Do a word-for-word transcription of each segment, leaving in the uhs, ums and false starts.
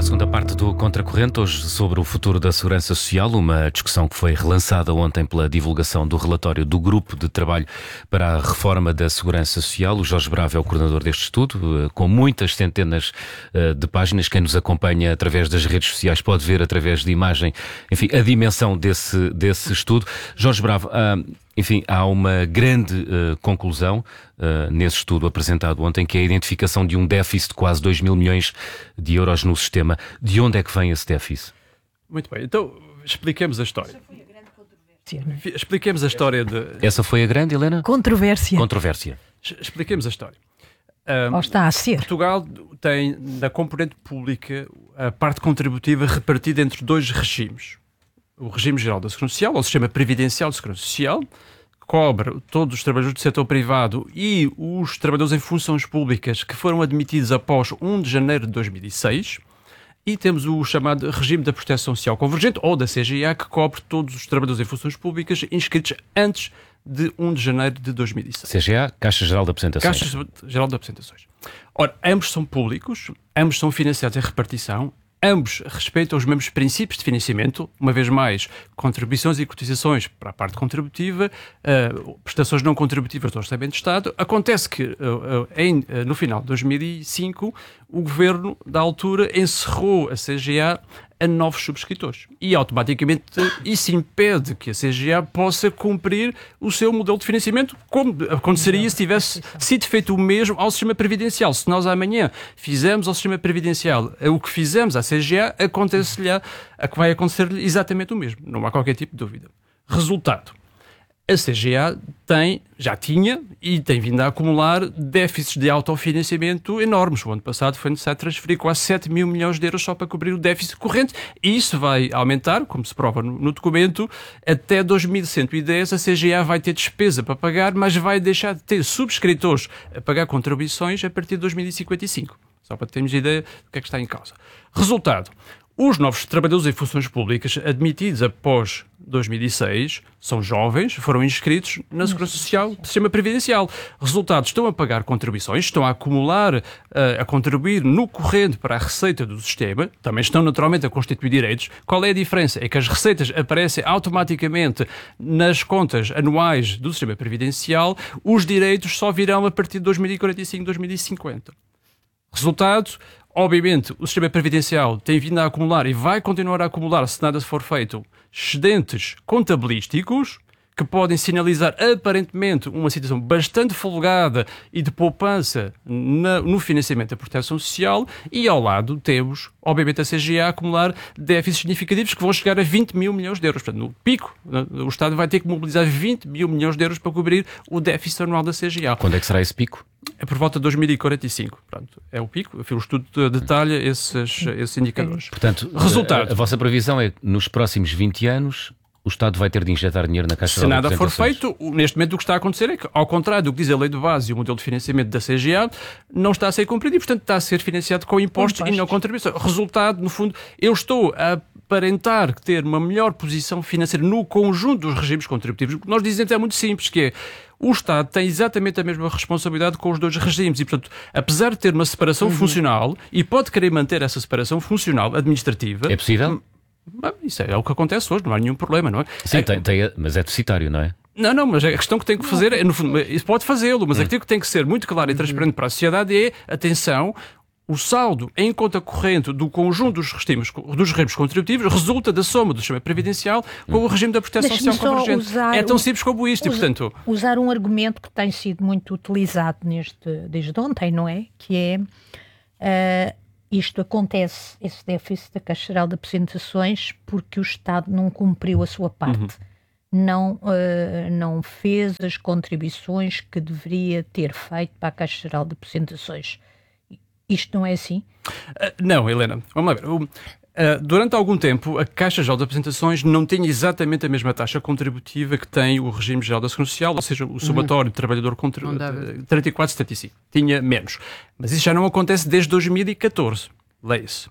segunda parte do Contracorrente, hoje sobre o futuro da segurança social, uma discussão que foi relançada ontem pela divulgação do relatório do Grupo de Trabalho para a Reforma da Segurança Social. O Jorge Bravo é o coordenador deste estudo, com muitas centenas de páginas. Quem nos acompanha através das redes sociais pode ver através de imagem, enfim, a dimensão desse, desse estudo. Jorge Bravo, enfim, há uma grande uh, conclusão uh, nesse estudo apresentado ontem, que é a identificação de um déficit de quase dois mil milhões de euros no sistema. De onde é que vem esse déficit? Muito bem, então expliquemos a história. Essa foi a grande controvérsia. Expliquemos a história de... Essa foi a grande, Helena? Controvérsia. Controvérsia. Expliquemos a história. Um, Ou está a ser. Portugal tem, na componente pública, a parte contributiva repartida entre dois regimes. O regime geral da Segurança Social, ou o sistema previdencial de Segurança Social, que cobre todos os trabalhadores do setor privado e os trabalhadores em funções públicas que foram admitidos após primeiro de janeiro de dois mil e seis. E temos o chamado regime da Proteção Social Convergente, ou da C G A, que cobre todos os trabalhadores em funções públicas inscritos antes de primeiro de janeiro de dois mil e seis. C G A, Caixa Geral de Apresentações. Caixa Geral de Apresentações. Ora, ambos são públicos, ambos são financiados em repartição, ambos respeitam os mesmos princípios de financiamento, uma vez mais, contribuições e cotizações para a parte contributiva, uh, prestações não contributivas do Orçamento de Estado. Acontece que, uh, uh, em, uh, no final de dois mil e cinco, o Governo, da altura, encerrou a C G A a novos subscritores. E, automaticamente, isso impede que a C G A possa cumprir o seu modelo de financiamento, como aconteceria se tivesse sido feito o mesmo ao sistema previdencial. Se nós amanhã fizermos ao sistema previdencial o que fizemos à C G A, acontece-lhe, a que vai acontecer exatamente o mesmo. Não há qualquer tipo de dúvida. Resultado. A C G A tem, já tinha e tem vindo a acumular déficits de autofinanciamento enormes. O ano passado foi necessário transferir quase sete mil milhões de euros só para cobrir o déficit corrente, e isso vai aumentar, como se prova no, no documento. Até dois mil cento e dez a C G A vai ter despesa para pagar, mas vai deixar de ter subscritores a pagar contribuições a partir de dois mil e cinquenta e cinco. Só para termos ideia do que é que está em causa. Resultado. Os novos trabalhadores em funções públicas admitidos após dois mil e seis são jovens, foram inscritos na Segurança Social do Sistema Previdencial. Resultados, estão a pagar contribuições, estão a acumular, a contribuir no corrente para a receita do sistema, também estão naturalmente a constituir direitos. Qual é a diferença? É que as receitas aparecem automaticamente nas contas anuais do Sistema Previdencial, os direitos só virão a partir de dois mil e quarenta e cinco, dois mil e cinquenta. Resultado, obviamente, o sistema previdencial tem vindo a acumular e vai continuar a acumular, se nada for feito, excedentes contabilísticos que podem sinalizar aparentemente uma situação bastante folgada e de poupança na, no financiamento da proteção social, e ao lado temos, obviamente, a C G A a acumular déficits significativos que vão chegar a vinte mil milhões de euros. Portanto, no pico, o Estado vai ter que mobilizar vinte mil milhões de euros para cobrir o déficit anual da C G A. Quando é que será esse pico? É por volta de dois mil e quarenta e cinco. Pronto, é o pico. O estudo detalha esses, esses indicadores. Portanto, resultado. A, a vossa previsão é que nos próximos vinte anos o Estado vai ter de injetar dinheiro na Caixa Se Geral de nada for Apresentações. feito, neste momento o que está a acontecer é que, ao contrário do que diz a lei de base e o modelo de financiamento da C G A, não está a ser cumprido e, portanto, está a ser financiado com impostos, impostos. e não contribuição. Resultado, no fundo, eu estou a aparentar ter uma melhor posição financeira no conjunto dos regimes contributivos. O que nós dizemos é muito simples, que é o Estado tem exatamente a mesma responsabilidade com os dois regimes e, portanto, apesar de ter uma separação uhum. funcional, e pode querer manter essa separação funcional administrativa... É possível? Bem, isso é o que acontece hoje, não há nenhum problema, não é? Sim, é, tem, tem, mas é deficitário, não é? Não, não, mas a questão que tem que fazer, é, no fundo, isso pode fazê-lo, mas hum. aquilo que tem que ser muito claro e transparente para a sociedade é, atenção, o saldo em conta corrente do conjunto dos regimes, dos regimes contributivos resulta da soma do sistema previdencial com hum. o regime da proteção social convergente. É tão simples como isto. Usa, e, portanto... Usar um argumento que tem sido muito utilizado neste, desde ontem, não é? Que é... Uh, Isto acontece, esse déficit da Caixa Geral de Apresentações, porque o Estado não cumpriu a sua parte. Uhum. Não, uh, não fez as contribuições que deveria ter feito para a Caixa Geral de Apresentações. Isto não é assim? Uh, não, Helena. Vamos lá ver. O... Uh, durante algum tempo, a Caixa Geral de Apresentações não tinha exatamente a mesma taxa contributiva que tem o regime geral da Segurança Social, ou seja, o somatório de trabalhador contra trinta e quatro vírgula setenta e cinco. Tinha menos. Mas isso já não acontece desde dois mil e catorze. Leia-se.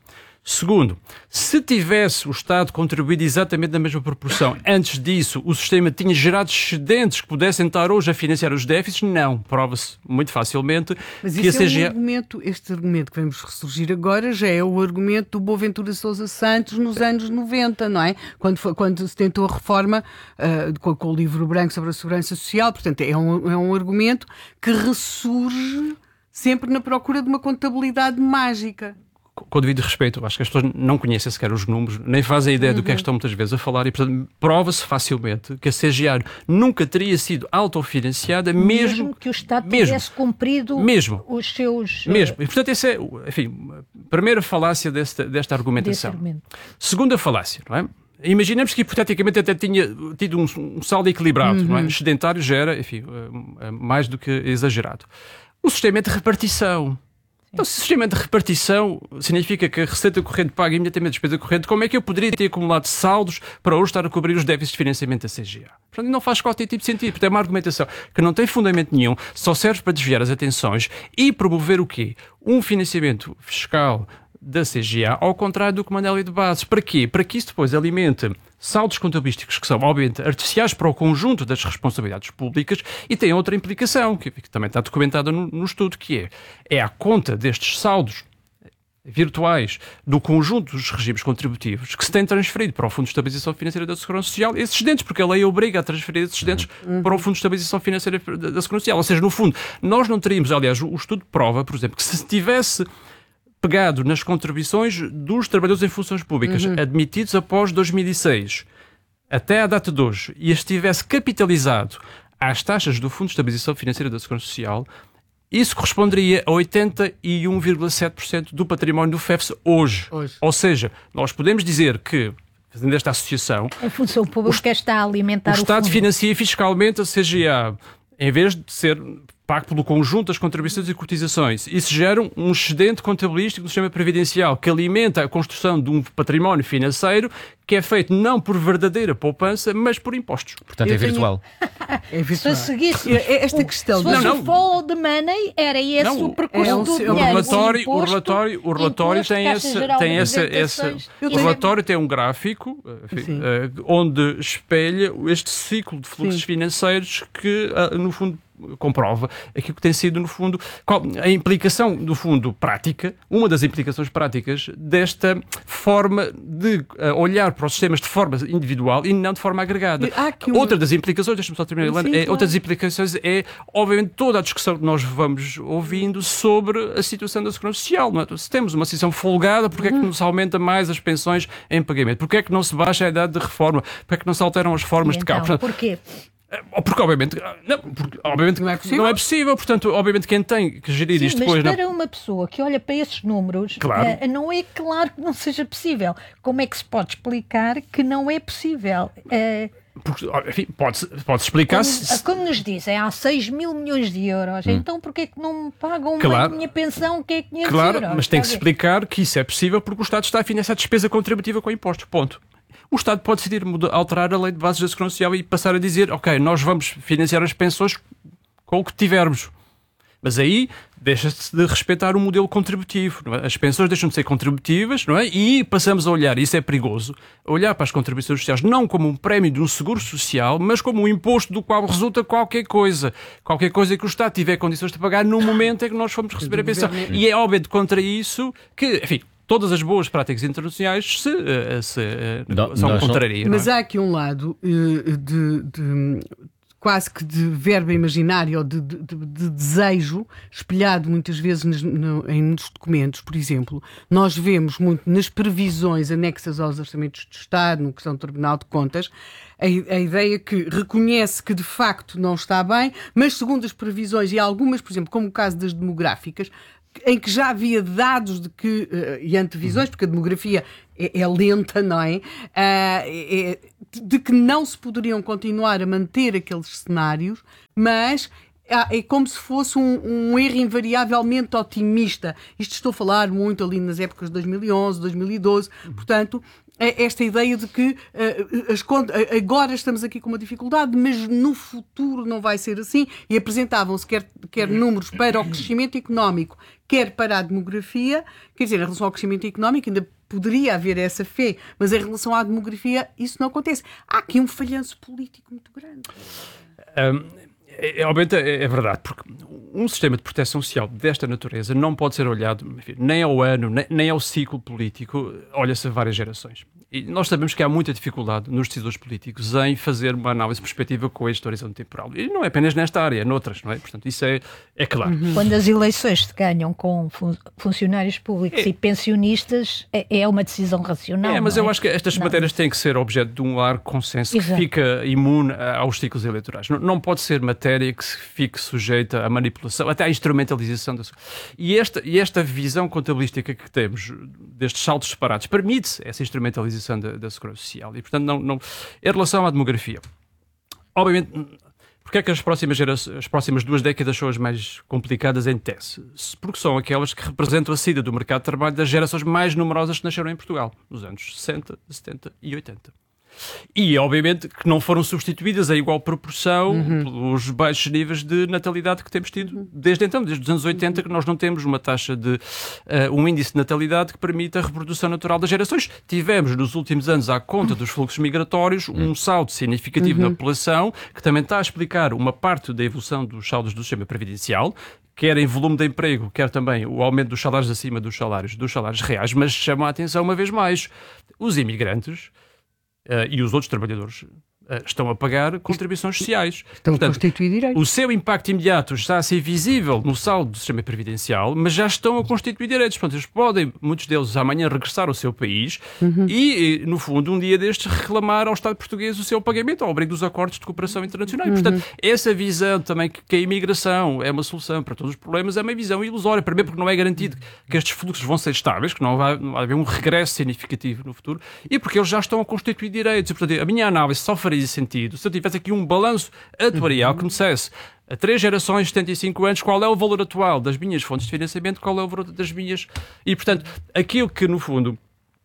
Segundo, se tivesse o Estado contribuído exatamente na mesma proporção, antes disso o sistema tinha gerado excedentes que pudessem estar hoje a financiar os déficits? Não. Prova-se muito facilmente Mas que isso a C G A... é um argumento, este argumento que vamos ressurgir agora já é o argumento do Boaventura Sousa Santos nos anos noventa, não é? Quando, foi, quando se tentou a reforma uh, com, com o livro branco sobre a segurança social. Portanto, é um, é um argumento que ressurge sempre na procura de uma contabilidade mágica. Com o devido respeito, acho que as pessoas não conhecem sequer os números, nem fazem ideia uhum. do que é que estão muitas vezes a falar e, portanto, prova-se facilmente que a C G A nunca teria sido autofinanciada mesmo... Mesmo que o Estado mesmo, tivesse cumprido mesmo, os seus... Mesmo. E, portanto, essa é, enfim, a primeira falácia desta, desta argumentação. Segunda falácia, não é? Imaginemos que, hipoteticamente, até tinha tido um, um saldo equilibrado, uhum. não é? Excedentário já era, enfim, mais do que exagerado. O sistema é de repartição. Então, se o sistema de repartição significa que a receita corrente paga imediatamente a despesa corrente, como é que eu poderia ter acumulado saldos para hoje estar a cobrir os déficits de financiamento da C G A? Portanto, não faz qualquer tipo de sentido, porque é uma argumentação que não tem fundamento nenhum, só serve para desviar as atenções e promover o quê? Um financiamento fiscal da C G A, ao contrário do que manda a lei de bases. Para quê? Para que isso depois alimente saldos contabilísticos que são, obviamente, artificiais para o conjunto das responsabilidades públicas e tem outra implicação, que, que também está documentada no, no estudo, que é, é a conta destes saldos virtuais do conjunto dos regimes contributivos que se tem transferido para o Fundo de Estabilização Financeira da Segurança Social esses excedentes, porque a lei obriga a transferir esses excedentes uhum. para o Fundo de Estabilização Financeira da Segurança Social. Ou seja, no fundo, nós não teríamos, aliás, o, o estudo prova, por exemplo, que se tivesse pegado nas contribuições dos trabalhadores em funções públicas uhum. admitidos após dois mil e seis até à data de hoje e estivesse capitalizado às taxas do Fundo de Estabilização Financeira da Segurança Social, isso corresponderia a oitenta e um vírgula sete por cento do património do F E F S hoje. hoje. Ou seja, nós podemos dizer que, fazendo esta associação, a função pública o, está a alimentar o, o Estado fundo. financia fiscalmente a C G A, em vez de ser pago pelo conjunto das contribuições e cotizações. Isso gera um excedente contabilístico do sistema previdencial que alimenta a construção de um património financeiro que é feito não por verdadeira poupança, mas por impostos. Portanto, é virtual. Tenho... É virtual. Se seguisse esta questão, se fosse não, não. o follow the money, era esse não, o percurso é um, do dinheiro. O relatório, imposto, o relatório, o relatório imposto, tem essa, tem essa, essa o relatório tem um gráfico enfim, uh, onde espelha este ciclo de fluxos Sim. financeiros que, uh, no fundo, comprova aquilo que tem sido, no fundo, qual, a implicação, no fundo, prática, uma das implicações práticas desta forma de uh, olhar para os sistemas de forma individual e não de forma agregada. Um... Outra das implicações, deixa-me só terminar, Helena, Sim, é, claro. Outra das implicações é, obviamente, toda a discussão que nós vamos ouvindo sobre a situação da segurança social. Não é? Se temos uma situação folgada, porque uhum. é que não se aumenta mais as pensões em pagamento? Porque é que não se baixa a idade de reforma? Porque é que não se alteram as formas e de então, cálculo? Porquê? Porque, obviamente, não, porque, obviamente não, é possível. não é possível. Portanto, obviamente, quem tem que gerir Sim, isto mas depois... Mas para não... uma pessoa que olha para esses números, claro. uh, não é claro que não seja possível. Como é que se pode explicar que não é possível? Uh, Porque, enfim, pode-se pode explicar... Como, se... como nos dizem, há seis mil milhões de euros. Hum. Então, porquê é que não me pagam claro. a minha pensão, que é quinhentos claro, euros? Mas tem que se explicar que isso é possível porque o Estado está a financiar a despesa contributiva com impostos. Ponto. O Estado pode decidir mudar, alterar a lei de bases da Segurança Social e passar a dizer, ok, nós vamos financiar as pensões com o que tivermos. Mas aí deixa-se de respeitar o modelo contributivo. Não é? As pensões deixam de ser contributivas, não é? E passamos a olhar, isso é perigoso, a olhar para as contribuições sociais não como um prémio de um seguro social, mas como um imposto do qual resulta qualquer coisa. Qualquer coisa que o Estado tiver condições de pagar no momento em que nós formos receber a pensão. E é óbvio contra isso que, enfim, todas as boas práticas internacionais se, se, se são contrarias. Mas é? há aqui um lado uh, de, de quase que de verba imaginária ou de, de, de desejo espelhado muitas vezes nos, no, em muitos documentos. Por exemplo, nós vemos muito nas previsões anexas aos orçamentos de Estado, no questão do Tribunal de Contas, a, a ideia que reconhece que de facto não está bem, mas segundo as previsões e algumas, por exemplo, como o caso das demográficas, em que já havia dados de que, uh, e antevisões, porque a demografia é, é lenta, não é? Uh, é? De que não se poderiam continuar a manter aqueles cenários, mas é como se fosse um, um erro invariavelmente otimista. Isto estou a falar muito ali nas épocas de dois mil e onze, dois mil e doze, portanto... esta ideia de que uh, as contas, agora estamos aqui com uma dificuldade, mas no futuro não vai ser assim, e apresentavam-se quer, quer números para o crescimento económico, quer para a demografia. Quer dizer, em relação ao crescimento económico, ainda poderia haver essa fé, mas em relação à demografia isso não acontece. Há aqui um falhanço político muito grande. Um... É, obviamente é, é verdade, porque um sistema de proteção social desta natureza não pode ser olhado, enfim, nem ao ano, nem, nem ao ciclo político, olha-se a várias gerações. E nós sabemos que há muita dificuldade nos decisores políticos em fazer uma análise perspectiva com este horizonte temporal. E não é apenas nesta área, é noutras, não é? Portanto, isso é, é claro. Uhum. Quando as eleições se ganham com fun- funcionários públicos é. e pensionistas, é, é uma decisão racional. É, mas não eu é? acho que estas não. matérias têm que ser objeto de um largo consenso Exato. que fica imune aos ciclos eleitorais. Não, não pode ser matéria que fique sujeita à manipulação, até à instrumentalização. Da... E, esta, e esta visão contabilística que temos destes saltos separados permite essa instrumentalização Da, da segurança social. E, portanto, não, não... em relação à demografia, obviamente, porque é que as próximas, gerações, as próximas duas décadas são as mais complicadas em tese? Porque são aquelas que representam a saída do mercado de trabalho das gerações mais numerosas que nasceram em Portugal, nos anos sessenta, setenta e oitenta. E, obviamente, que não foram substituídas a igual proporção uhum. pelos baixos níveis de natalidade que temos tido desde então, desde os anos oitenta, que nós não temos uma taxa de, uh, um índice de natalidade que permita a reprodução natural das gerações. Tivemos, nos últimos anos, à conta dos fluxos migratórios, um saldo significativo uhum. na população, que também está a explicar uma parte da evolução dos saldos do sistema previdencial, quer em volume de emprego, quer também o aumento dos salários acima dos salários, dos salários reais, mas chama a atenção uma vez mais, os imigrantes Uh, e os outros trabalhadores uh, estão a pagar contribuições sociais. Estão Portanto, a constituir direitos. O seu impacto imediato está a ser visível no saldo do sistema previdencial, mas já estão a constituir direitos. Portanto, eles podem, muitos deles, amanhã regressar ao seu país uhum. e, no fundo, um dia destes, reclamar ao Estado português o seu pagamento ao abrigo dos acordos de cooperação internacional. Uhum. E, portanto, essa visão também que, que a imigração é uma solução para todos os problemas é uma visão ilusória. Primeiro porque não é garantido que estes fluxos vão ser estáveis, que não vai, não vai haver um regresso significativo no futuro, e porque eles já estão a constituir direitos. E, portanto, a minha análise só faria sentido se eu tivesse aqui um balanço atuarial que me dissesse a três gerações de setenta e cinco anos qual é o valor atual das minhas fontes de financiamento, qual é o valor das minhas... E, portanto, aquilo que, no fundo...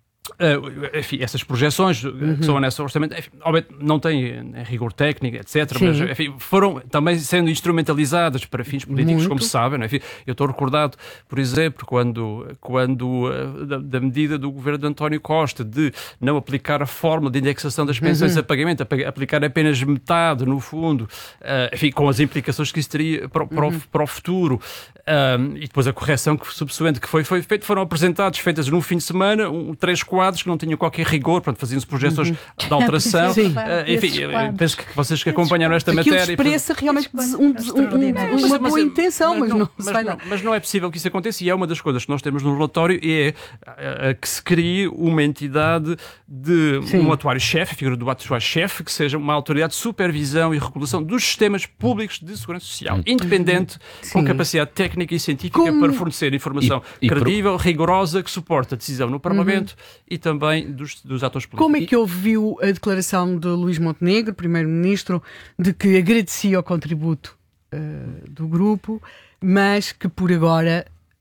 Uh, enfim, essas projeções uhum. que são nesse orçamento, enfim, não têm rigor técnico, etcétera, Sim. mas enfim, foram também sendo instrumentalizadas para fins políticos, Muito. como se sabem. Não é? Enfim, eu estou recordado, por exemplo, quando, quando uh, da, da medida do governo de António Costa de não aplicar a fórmula de indexação das pensões uhum. a pagamento, a aplicar apenas metade, no fundo, uh, enfim, com as implicações que isso teria para, para, uhum. o, para o futuro, um, e depois a correção que, subsequente que foi, foi feita, foram apresentados, feitas num fim de semana, um, três quadros que não tinham qualquer rigor, pronto, faziam-se projeções uhum. de alteração. Sim. Uh, enfim, penso que vocês que acompanharam esta Aquilo matéria... Aquilo expressa realmente um, um, um, uma boa intenção, mas, mas, não, mas, não, mas não é possível que isso aconteça, e é uma das coisas que nós temos no relatório, é uh, que se crie uma entidade de Sim. um atuário-chefe, a figura do atuário-chefe, que seja uma autoridade de supervisão e regulação dos sistemas públicos de segurança social, independente, Sim. com capacidade técnica e científica Como... para fornecer informação e, e credível, por... rigorosa, que suporta a decisão no Parlamento uhum. e também dos, dos atores políticos. Como é que ouviu a declaração de Luís Montenegro, Primeiro-Ministro, de que agradecia o contributo uh, do grupo, mas que por agora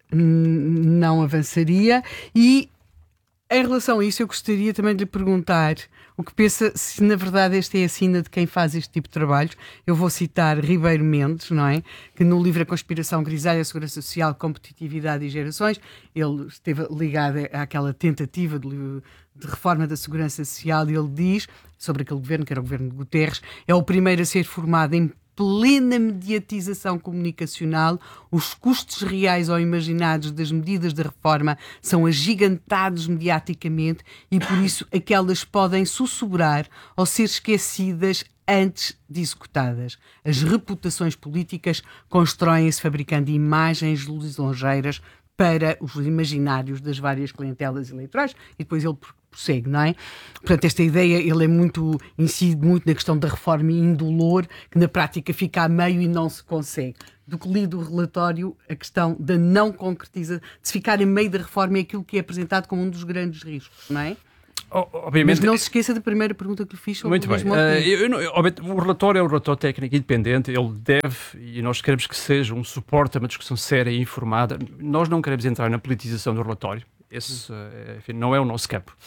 n- não avançaria? E em relação a isso, eu gostaria também de lhe perguntar o que pensa, se na verdade esta é a sina de quem faz este tipo de trabalhos. Eu vou citar Ribeiro Mendes, não é? Que no livro A Conspiração Grisalha, Segurança Social, Competitividade e Gerações, ele esteve ligado àquela tentativa de, de reforma da segurança social, e ele diz, sobre aquele governo, que era o governo de Guterres, é o primeiro a ser formado em plena mediatização comunicacional, os custos reais ou imaginados das medidas de reforma são agigantados mediaticamente e por isso aquelas podem sussurrar ou ser esquecidas antes de executadas. As reputações políticas constroem-se fabricando imagens lisonjeiras para os imaginários das várias clientelas eleitorais, e depois ele prossegue, não é? Portanto, esta ideia, ele é muito, incide muito na questão da reforma indolor, que na prática fica a meio e não se consegue. Do que li do relatório, a questão da não concretização, de se ficar em meio da reforma é aquilo que é apresentado como um dos grandes riscos, não é? Obviamente, mas não se esqueça da primeira pergunta que lhe fiz sobre muito o bem. Uh, eu, eu, obviamente, o relatório é um relatório técnico independente, ele deve, e nós queremos que seja um suporte a uma discussão séria e informada. Nós não queremos entrar na politização do relatório, esse uh, enfim, não é o nosso campo.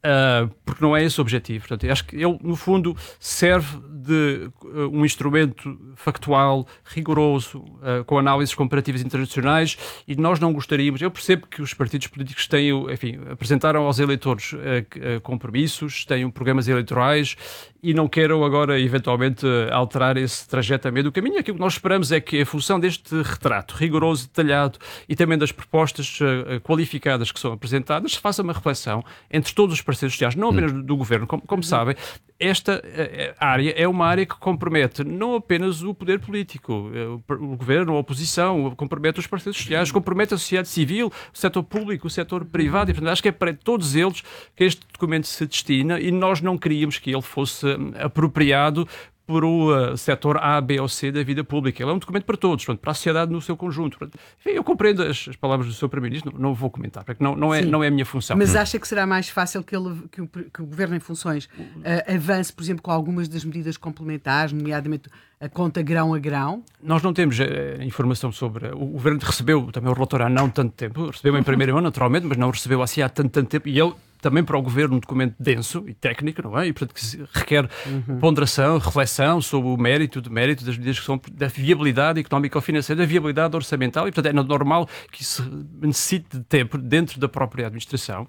Uh, porque não é esse o objetivo. Portanto, acho que ele, no fundo, serve de uh, um instrumento factual, rigoroso, uh, com análises comparativas internacionais, e nós não gostaríamos... Eu percebo que os partidos políticos têm, enfim, apresentaram aos eleitores uh, uh, compromissos, têm programas eleitorais, e não queiram agora, eventualmente, uh, alterar esse trajeto a meio do caminho. Aquilo que nós esperamos é que, em função deste retrato rigoroso, detalhado, e também das propostas uh, qualificadas que são apresentadas, se faça uma reflexão entre todos os parceiros sociais, não apenas do, do governo. Como, como sabem, esta uh, área é uma área que compromete não apenas o poder político, uh, o governo, a oposição, compromete os parceiros sociais, compromete a sociedade civil, o setor público, o setor privado, e, portanto, acho que é para todos eles que este documento se destina, e nós não queríamos que ele fosse apropriado por o uh, setor A, B ou C da vida pública. Ele é um documento para todos, portanto, para a sociedade no seu conjunto. Portanto, enfim, eu compreendo as, as palavras do seu Primeiro-Ministro, não, não vou comentar, porque não, não, é, não é a minha função. Mas acha que será mais fácil que, ele, que, o, que o Governo em funções uh, avance, por exemplo, com algumas das medidas complementares, nomeadamente a conta grão a grão? Nós não temos uh, informação sobre... O Governo recebeu também o relatório há não tanto tempo, recebeu em primeira mão, naturalmente, mas não recebeu assim há tanto, tanto tempo, e ele... também para o Governo um documento denso e técnico, não é? E, portanto, que requer uhum. ponderação, reflexão sobre o mérito, o demérito das medidas que são da viabilidade económica ou financeira, da viabilidade orçamental, e, portanto, é normal que isso necessite de tempo dentro da própria administração.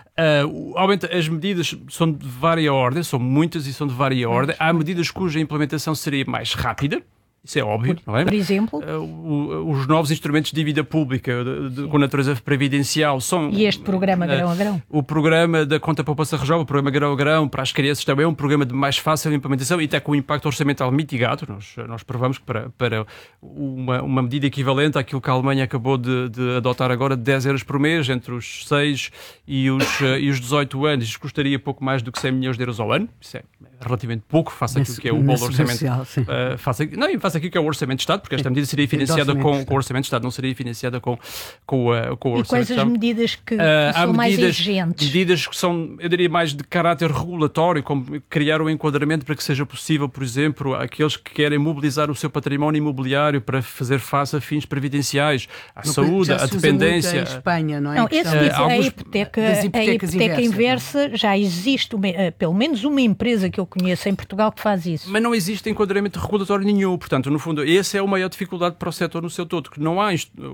Uh, aumenta, as medidas são de várias ordens, são muitas e são de várias ordens. Há medidas cuja implementação seria mais rápida. Isso é óbvio, por, não é? Por exemplo? Uh, o, os novos instrumentos de dívida pública de, de, com natureza previdencial são... E este programa grão a grão? Uh, o programa da conta poupança resolve, o programa grão a grão para as crianças também é um programa de mais fácil implementação e até com o impacto orçamental mitigado. Nós, nós provamos que para, para uma, uma medida equivalente àquilo que a Alemanha acabou de, de adotar agora, de dez euros por mês, entre os seis e os, uh, e os dezoito anos, isto custaria pouco mais do que cem milhões de euros ao ano. Isso é relativamente pouco, face àquilo que é o bolo orçamento. Uh, face, não, face aqui que é o Orçamento de Estado, porque esta medida seria financiada com, com o Orçamento de Estado, não seria financiada com, com, uh, com o Orçamento de Estado. E quais as medidas que, que uh, são medidas, mais exigentes? Medidas que são, eu diria, mais de caráter regulatório, como criar um enquadramento para que seja possível, por exemplo, aqueles que querem mobilizar o seu património imobiliário para fazer face a fins previdenciais, à no, saúde, à dependência. Em Espanha, não é? Não, esse tipo, uh, a hipoteca, a hipoteca inversa, inversa já existe, uma, uh, pelo menos uma empresa que eu conheço em Portugal que faz isso. Mas não existe enquadramento regulatório nenhum, portanto, no fundo, essa é a maior dificuldade para o setor no seu todo, que não há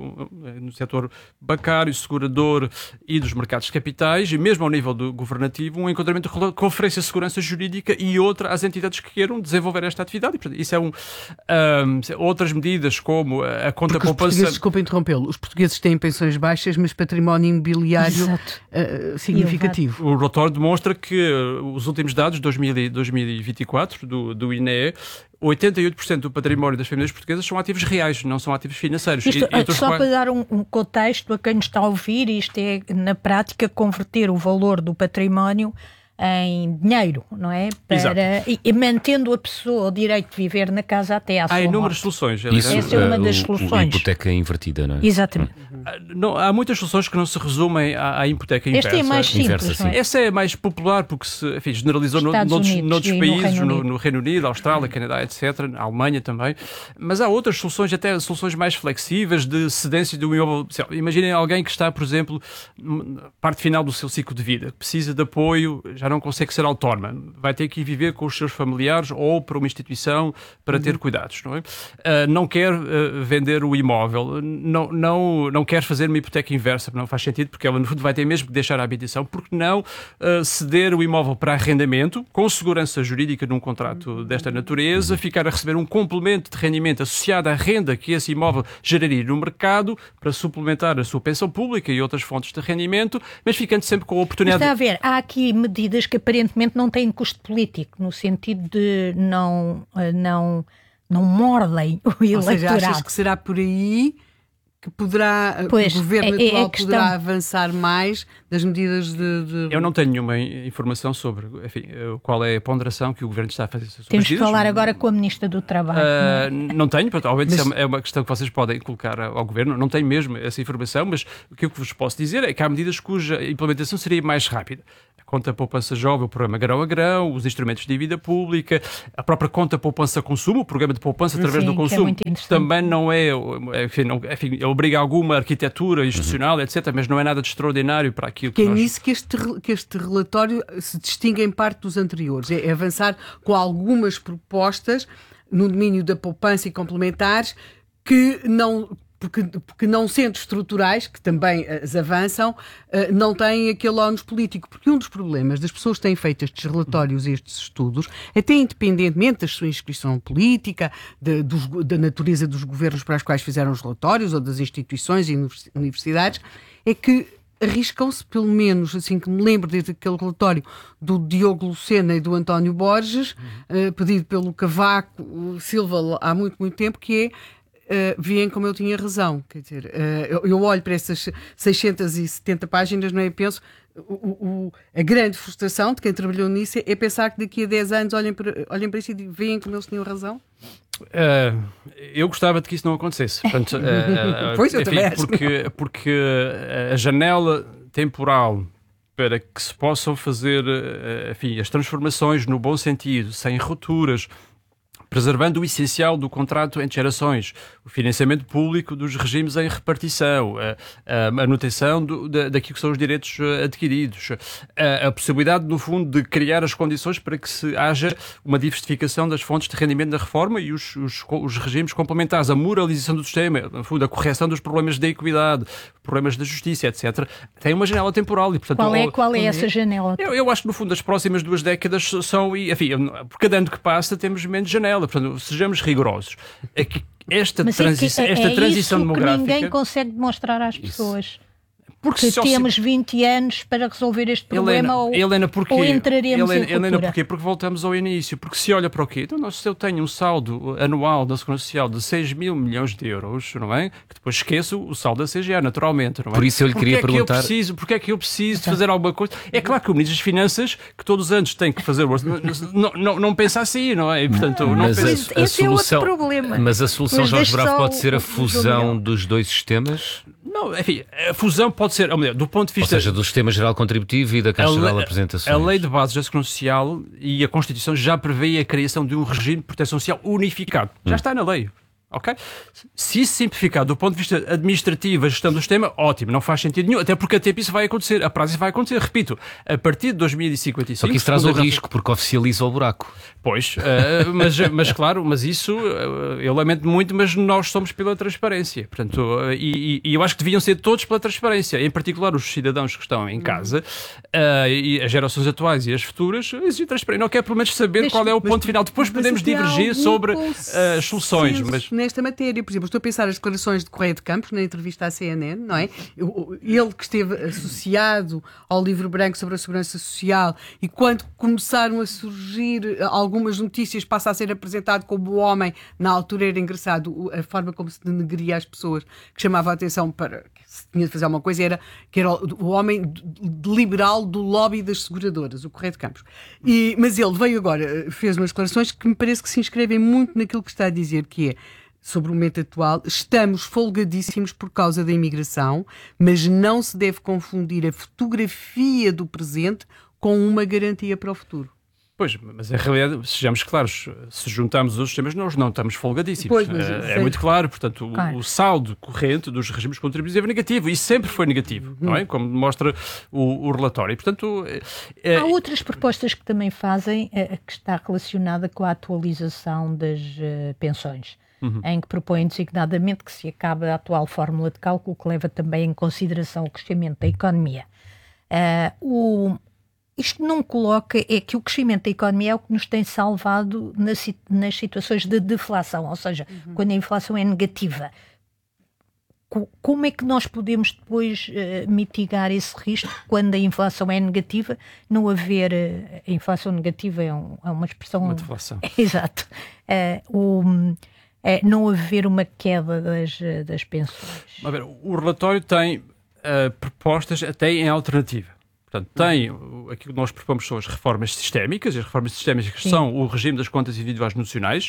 no setor bancário, segurador e dos mercados de capitais, e mesmo ao nível do governativo, um enquadramento que ofereça segurança jurídica e outra às entidades que queiram desenvolver esta atividade. E, portanto, isso é um, um... Outras medidas, como a conta Porque poupança... Os portugueses, desculpa interrompê-lo, os portugueses têm pensões baixas, mas património imobiliário uh, significativo. O relatório demonstra que uh, os últimos dados de dois mil e vinte e quatro do, do I N E, oitenta e oito por cento do património das famílias portuguesas são ativos reais, não são ativos financeiros. Isto, e, e só quais... para dar um, um contexto a quem nos está a ouvir, isto é, na prática, converter o valor do património em dinheiro, não é? Para, e, e mantendo a pessoa o direito de viver na casa até à sua morte. Há inúmeras morte. soluções. Isso, essa é uma das uh, soluções. A hipoteca invertida, não é? Exatamente. Uhum. Não, há muitas soluções que não se resumem à, à hipoteca inversa. Esta é mais simples, inversa, não é? Essa é mais popular porque se enfim, generalizou no, noutros, noutros países, no Reino, no, no Reino Unido, Austrália, Canadá, etcétera, na Alemanha também. Mas há outras soluções, até soluções mais flexíveis de cedência do imóvel. Imaginem alguém que está, por exemplo, na parte final do seu ciclo de vida, precisa de apoio, já não consegue ser autónoma, vai ter que ir viver com os seus familiares ou para uma instituição para uhum. ter cuidados, não é? Uh, não quer uh, vender o imóvel, não, não, não quer fazer uma hipoteca inversa, não faz sentido, porque ela no fundo vai ter mesmo que deixar a habitação, porque não uh, ceder o imóvel para arrendamento, com segurança jurídica num contrato desta natureza, ficar a receber um complemento de rendimento associado à renda que esse imóvel geraria no mercado para suplementar a sua pensão pública e outras fontes de rendimento, mas ficando sempre com a oportunidade... Está a ver, há aqui medidas que aparentemente não têm custo político, no sentido de não, não, não mordem o eleitorado. Ou seja, achas que será por aí que poderá, pois, o governo é, atual é questão... poderá avançar mais das medidas de, de... Eu não tenho nenhuma informação sobre, enfim, qual é a ponderação que o governo está a fazer sobre Temos de falar agora com a Ministra do Trabalho. Uh, não, é? não tenho, portanto, obviamente mas... é uma questão que vocês podem colocar ao governo, não tenho mesmo essa informação, mas o que eu vos posso dizer é que há medidas cuja implementação seria mais rápida. conta poupança jovem, o programa grão a grão, os instrumentos de dívida pública, a própria conta poupança consumo, o programa de poupança através Sim, do consumo, é também não é, enfim, não, enfim, obriga alguma arquitetura institucional, uhum. etcétera, mas não é nada de extraordinário para aquilo que, que nós... é nisso que este, que este relatório se distingue em parte dos anteriores, é, é avançar com algumas propostas no domínio da poupança e complementares que não... Porque, porque não sendo estruturais, que também as avançam, não têm aquele ónus político. Porque um dos problemas das pessoas que têm feito estes relatórios e estes estudos, até independentemente da sua inscrição política, de, dos, da natureza dos governos para os quais fizeram os relatórios, ou das instituições e universidades, é que arriscam-se, pelo menos assim que me lembro desde aquele relatório do Diogo Lucena e do António Borges, uhum. uh, pedido pelo Cavaco Silva há muito, muito tempo, que é Uh, veem como eu tinha razão. Quer dizer, uh, eu, eu olho para essas seiscentas e setenta páginas, não é? E penso, o, o, a grande frustração de quem trabalhou nisso é, é pensar que daqui a dez anos olhem para, olhem para isso e veem como eles tinham razão. Uh, eu gostava de que isso não acontecesse. Portanto, uh, uh, pois eu enfim, também acho. Porque, porque a janela temporal para que se possam fazer uh, enfim, as transformações no bom sentido, sem rupturas, preservando o essencial do contrato entre gerações, o financiamento público dos regimes em repartição, a, a manutenção do, da, daquilo que são os direitos adquiridos, a, a possibilidade, no fundo, de criar as condições para que se haja uma diversificação das fontes de rendimento da reforma e os, os, os regimes complementares, a moralização do sistema, no fundo, a correção dos problemas da equidade, problemas da justiça, etcétera, tem uma janela temporal. E, portanto, qual é, qual é essa janela? Eu, eu acho que, no fundo, as próximas duas décadas são, enfim, por cada ano que passa temos menos janela. Portanto, sejamos rigorosos. É que esta, transi é que, esta é transição isso demográfica... que ninguém consegue demonstrar às pessoas. Isso. Porque que temos se... vinte anos para resolver este problema. Helena, ou, Helena, porquê? ou entraremos Helena, em Helena, porquê? Porque voltamos ao início. Porque se olha para o quê? Então, nós, se eu tenho um saldo anual da Segurança Social de seis mil milhões de euros, não é? Que depois esqueço o saldo da C G A, naturalmente. Não é? Por isso eu lhe queria porque perguntar... É que eu preciso, porque é que eu preciso de fazer alguma coisa? É claro que o Ministro das Finanças, que todos os anos tem que fazer... não, não, não pensa assim, não é? E, portanto, não mas pensa... a, a esse solução, é outro problema. Mas a solução, mas Jorge Bravo, pode ser a o, fusão o dos dois sistemas? Não, enfim, a fusão pode ser, do ponto de vista... Ou seja, do Sistema Geral Contributivo e da Caixa Geral de Apresentações. A Lei de Bases da Segurança Social e a Constituição já prevê a criação de um regime de proteção social unificado. Já hum. está na lei. Ok? Se isso simplificar do ponto de vista administrativo a gestão do sistema, ótimo, não faz sentido nenhum, até porque a tempo isso vai acontecer, a prazo isso vai acontecer, repito, a partir de dois mil e cinquenta e cinco... Só que isso traz o risco, porque oficializa o buraco. Pois, uh, mas, mas claro, mas isso, uh, eu lamento muito, mas nós somos pela transparência, portanto, uh, e, e eu acho que deviam ser todos pela transparência, em particular os cidadãos que estão em casa, uh, e as gerações atuais e as futuras, exigem transparência, não quer pelo menos saber mas, qual é o ponto mas, final, depois podemos divergir sobre uh, as soluções, mas... nesta matéria, por exemplo, estou a pensar as declarações de Correia de Campos na entrevista à C N N, não é? Ele que esteve associado ao livro branco sobre a segurança social e quando começaram a surgir algumas notícias passa a ser apresentado como o homem, na altura era engraçado a forma como se denegria as pessoas, que chamava a atenção para que se tinha de fazer alguma coisa, era que era o homem liberal do lobby das seguradoras, o Correia de Campos. E, mas ele veio agora, fez umas declarações que me parece que se inscrevem muito naquilo que está a dizer, que é sobre o momento atual, estamos folgadíssimos por causa da imigração, mas não se deve confundir a fotografia do presente com uma garantia para o futuro. Pois, mas em realidade, sejamos claros, se juntarmos os sistemas, nós não estamos folgadíssimos. Pois, mas, é, é muito claro, portanto, claro. O, o saldo corrente dos regimes contributivos é negativo e sempre foi negativo, uhum. não é? Como demonstra o, o relatório. E, portanto, é... Há outras propostas que também fazem, é, que está relacionada com a atualização das uh, pensões. Uhum. Em que propõem designadamente que se acabe a atual fórmula de cálculo que leva também em consideração o crescimento da economia. Uh, o, isto não coloca, é que o crescimento da economia é o que nos tem salvado nas, nas situações de deflação, ou seja, uhum. quando a inflação é negativa. Co, como é que nós podemos depois uh, mitigar esse risco quando a inflação é negativa? Não haver... Uh, a inflação negativa é, um, é uma expressão... Uma deflação. Exato. Uh, o... É, não haver uma queda das, das pensões. A ver, o relatório tem uh, propostas até em alternativa. Portanto, tem uh, aquilo que nós propomos são as reformas sistémicas, as reformas sistémicas que Sim. são o regime das contas individuais nacionais,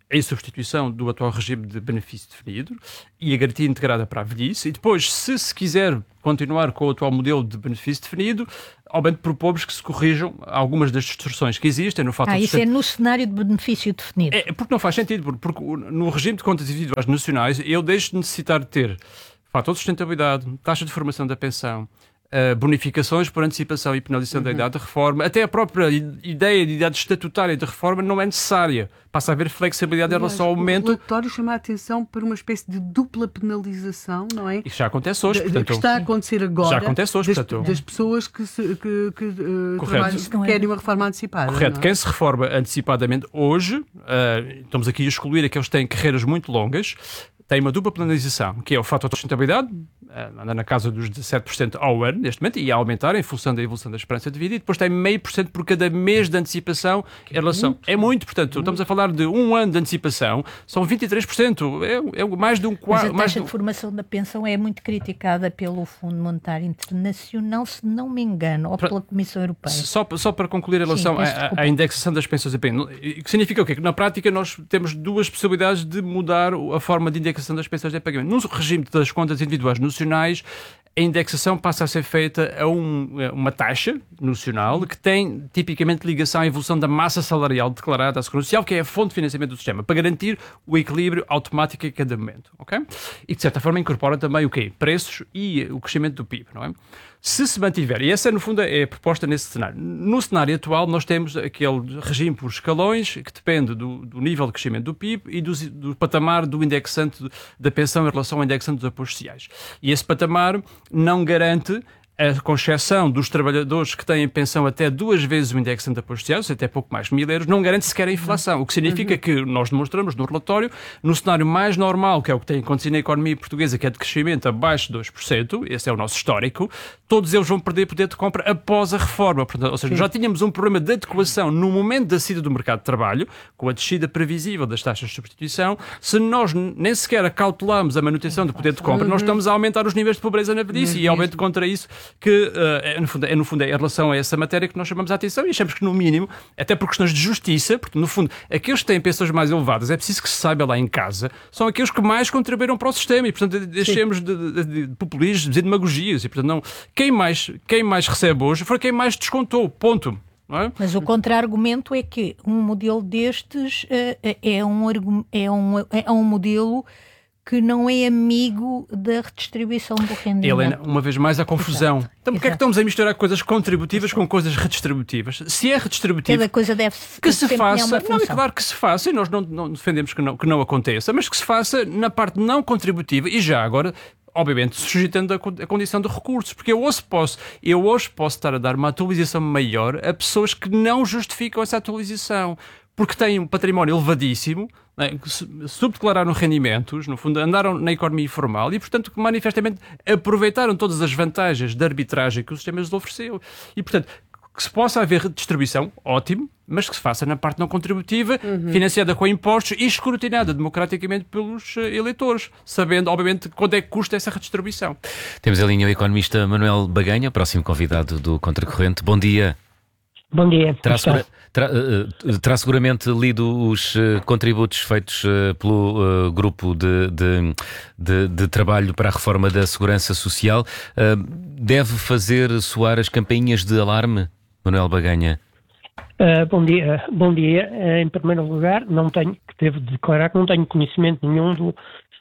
em substituição do atual regime de benefício definido e a garantia integrada para a velhice. E depois, se se quiser continuar com o atual modelo de benefício definido, obviamente propomos que se corrijam algumas das distorções que existem no fato Ah, de isso é no cenário de benefício definido. É, porque não faz sentido, porque, porque no regime de contas individuais nacionais eu deixo de necessitar de ter fator de sustentabilidade, taxa de formação da pensão, Uh, bonificações por antecipação e penalização uhum. da idade de reforma, até a própria ideia de idade estatutária de reforma não é necessária. Passa a haver flexibilidade em relação ao momento. O relatório chama a atenção para uma espécie de dupla penalização, não é? Isso já acontece hoje, de, portanto. Que está a acontecer agora. Já acontece hoje, das, portanto. Das pessoas que, se, que, que uh, trabalham, que querem uma reforma antecipada. Correto. É? Quem se reforma antecipadamente hoje, uh, estamos aqui a excluir aqueles que têm carreiras muito longas, tem uma dupla penalização, que é o fator de sustentabilidade, anda na casa dos dezassete por cento ao ano, neste momento, e a aumentar em função da evolução da esperança de vida, e depois tem meio por cento por cada mês de antecipação em relação... Muito. É muito, portanto, muito. Estamos a falar de um ano de antecipação, são vinte e três por cento, é, é mais de um quarto... Mas a taxa de de formação da pensão é muito criticada pelo Fundo Monetário Internacional, se não me engano, ou pela Comissão Europeia. Só, só para concluir em relação Sim, à, à indexação das pensões, que significa o quê? Que na prática nós temos duas possibilidades de mudar a forma de indexação das pensões de pagamento. No regime das contas individuais nacionais, a indexação passa a ser feita a um, uma taxa nacional que tem tipicamente ligação à evolução da massa salarial declarada à Segurança Social, que é a fonte de financiamento do sistema, para garantir o equilíbrio automático em cada momento. Okay? E, de certa forma, incorpora também o quê? Preços e o crescimento do P I B. Não é? Se se mantiver, e essa, no fundo, é a proposta nesse cenário. No cenário atual, nós temos aquele regime por escalões que depende do, do nível de crescimento do P I B e do, do patamar do indexante da pensão em relação ao indexante dos apoios sociais. E esse patamar não garante, com exceção dos trabalhadores que têm pensão até duas vezes o indexante de apoios sociais, até pouco mais de mil euros, não garante sequer a inflação. O que significa uhum. que nós demonstramos no relatório, no cenário mais normal, que é o que tem acontecido na economia portuguesa, que é de crescimento abaixo de dois por cento, esse é o nosso histórico, todos eles vão perder poder de compra após a reforma. Portanto, ou seja, Sim. já tínhamos um problema de adequação no momento da saída do mercado de trabalho, com a descida previsível das taxas de substituição. Se nós nem sequer acautelamos a manutenção do poder de compra, uhum. nós estamos a aumentar os níveis de pobreza na velhice uhum. e aumento contra isso que, uh, é, no fundo, é, no fundo, é em relação a essa matéria que nós chamamos a atenção e achamos que, no mínimo, até por questões de justiça, porque, no fundo, aqueles que têm pensões mais elevadas, é preciso que se saiba lá em casa, são aqueles que mais contribuíram para o sistema e, portanto, deixemos de, de, de populismos e demagogias e, portanto, não, quem mais, quem mais recebe hoje foi quem mais descontou, ponto. Não é? Mas o contra-argumento é que um modelo destes uh, é, um, é, um, é um modelo que não é amigo da redistribuição do rendimento. Helena, uma vez mais a confusão. Exato. Então, porquê é que estamos a misturar coisas contributivas Exato. com coisas redistributivas? Se é redistributivo... Cada coisa deve que se faça. Não, é claro que se faça, e nós não, não defendemos que não, que não aconteça, mas que se faça na parte não contributiva e já agora... Obviamente, suscitando a condição de recursos, porque eu hoje, posso, eu hoje posso estar a dar uma atualização maior a pessoas que não justificam essa atualização, porque têm um património elevadíssimo, né, subdeclararam rendimentos, no fundo andaram na economia informal e, portanto, que manifestamente aproveitaram todas as vantagens da arbitragem que o sistema lhes ofereceu. E, portanto, que se possa haver redistribuição, ótimo, mas que se faça na parte não contributiva, uhum. financiada com impostos e escrutinada democraticamente pelos uh, eleitores, sabendo, obviamente, quanto é que custa essa redistribuição. Temos a linha o economista Manuel Baganha, próximo convidado do Contracorrente. Bom dia. Bom dia. Terá, segura, terá, uh, terá seguramente lido os uh, contributos feitos uh, pelo uh, grupo de, de, de, de trabalho para a reforma da Segurança Social. Uh, deve fazer soar as campainhas de alarme, Manuel Baganha? Uh, bom dia. Bom dia. Uh, em primeiro lugar, não tenho, devo declarar que não tenho conhecimento nenhum do,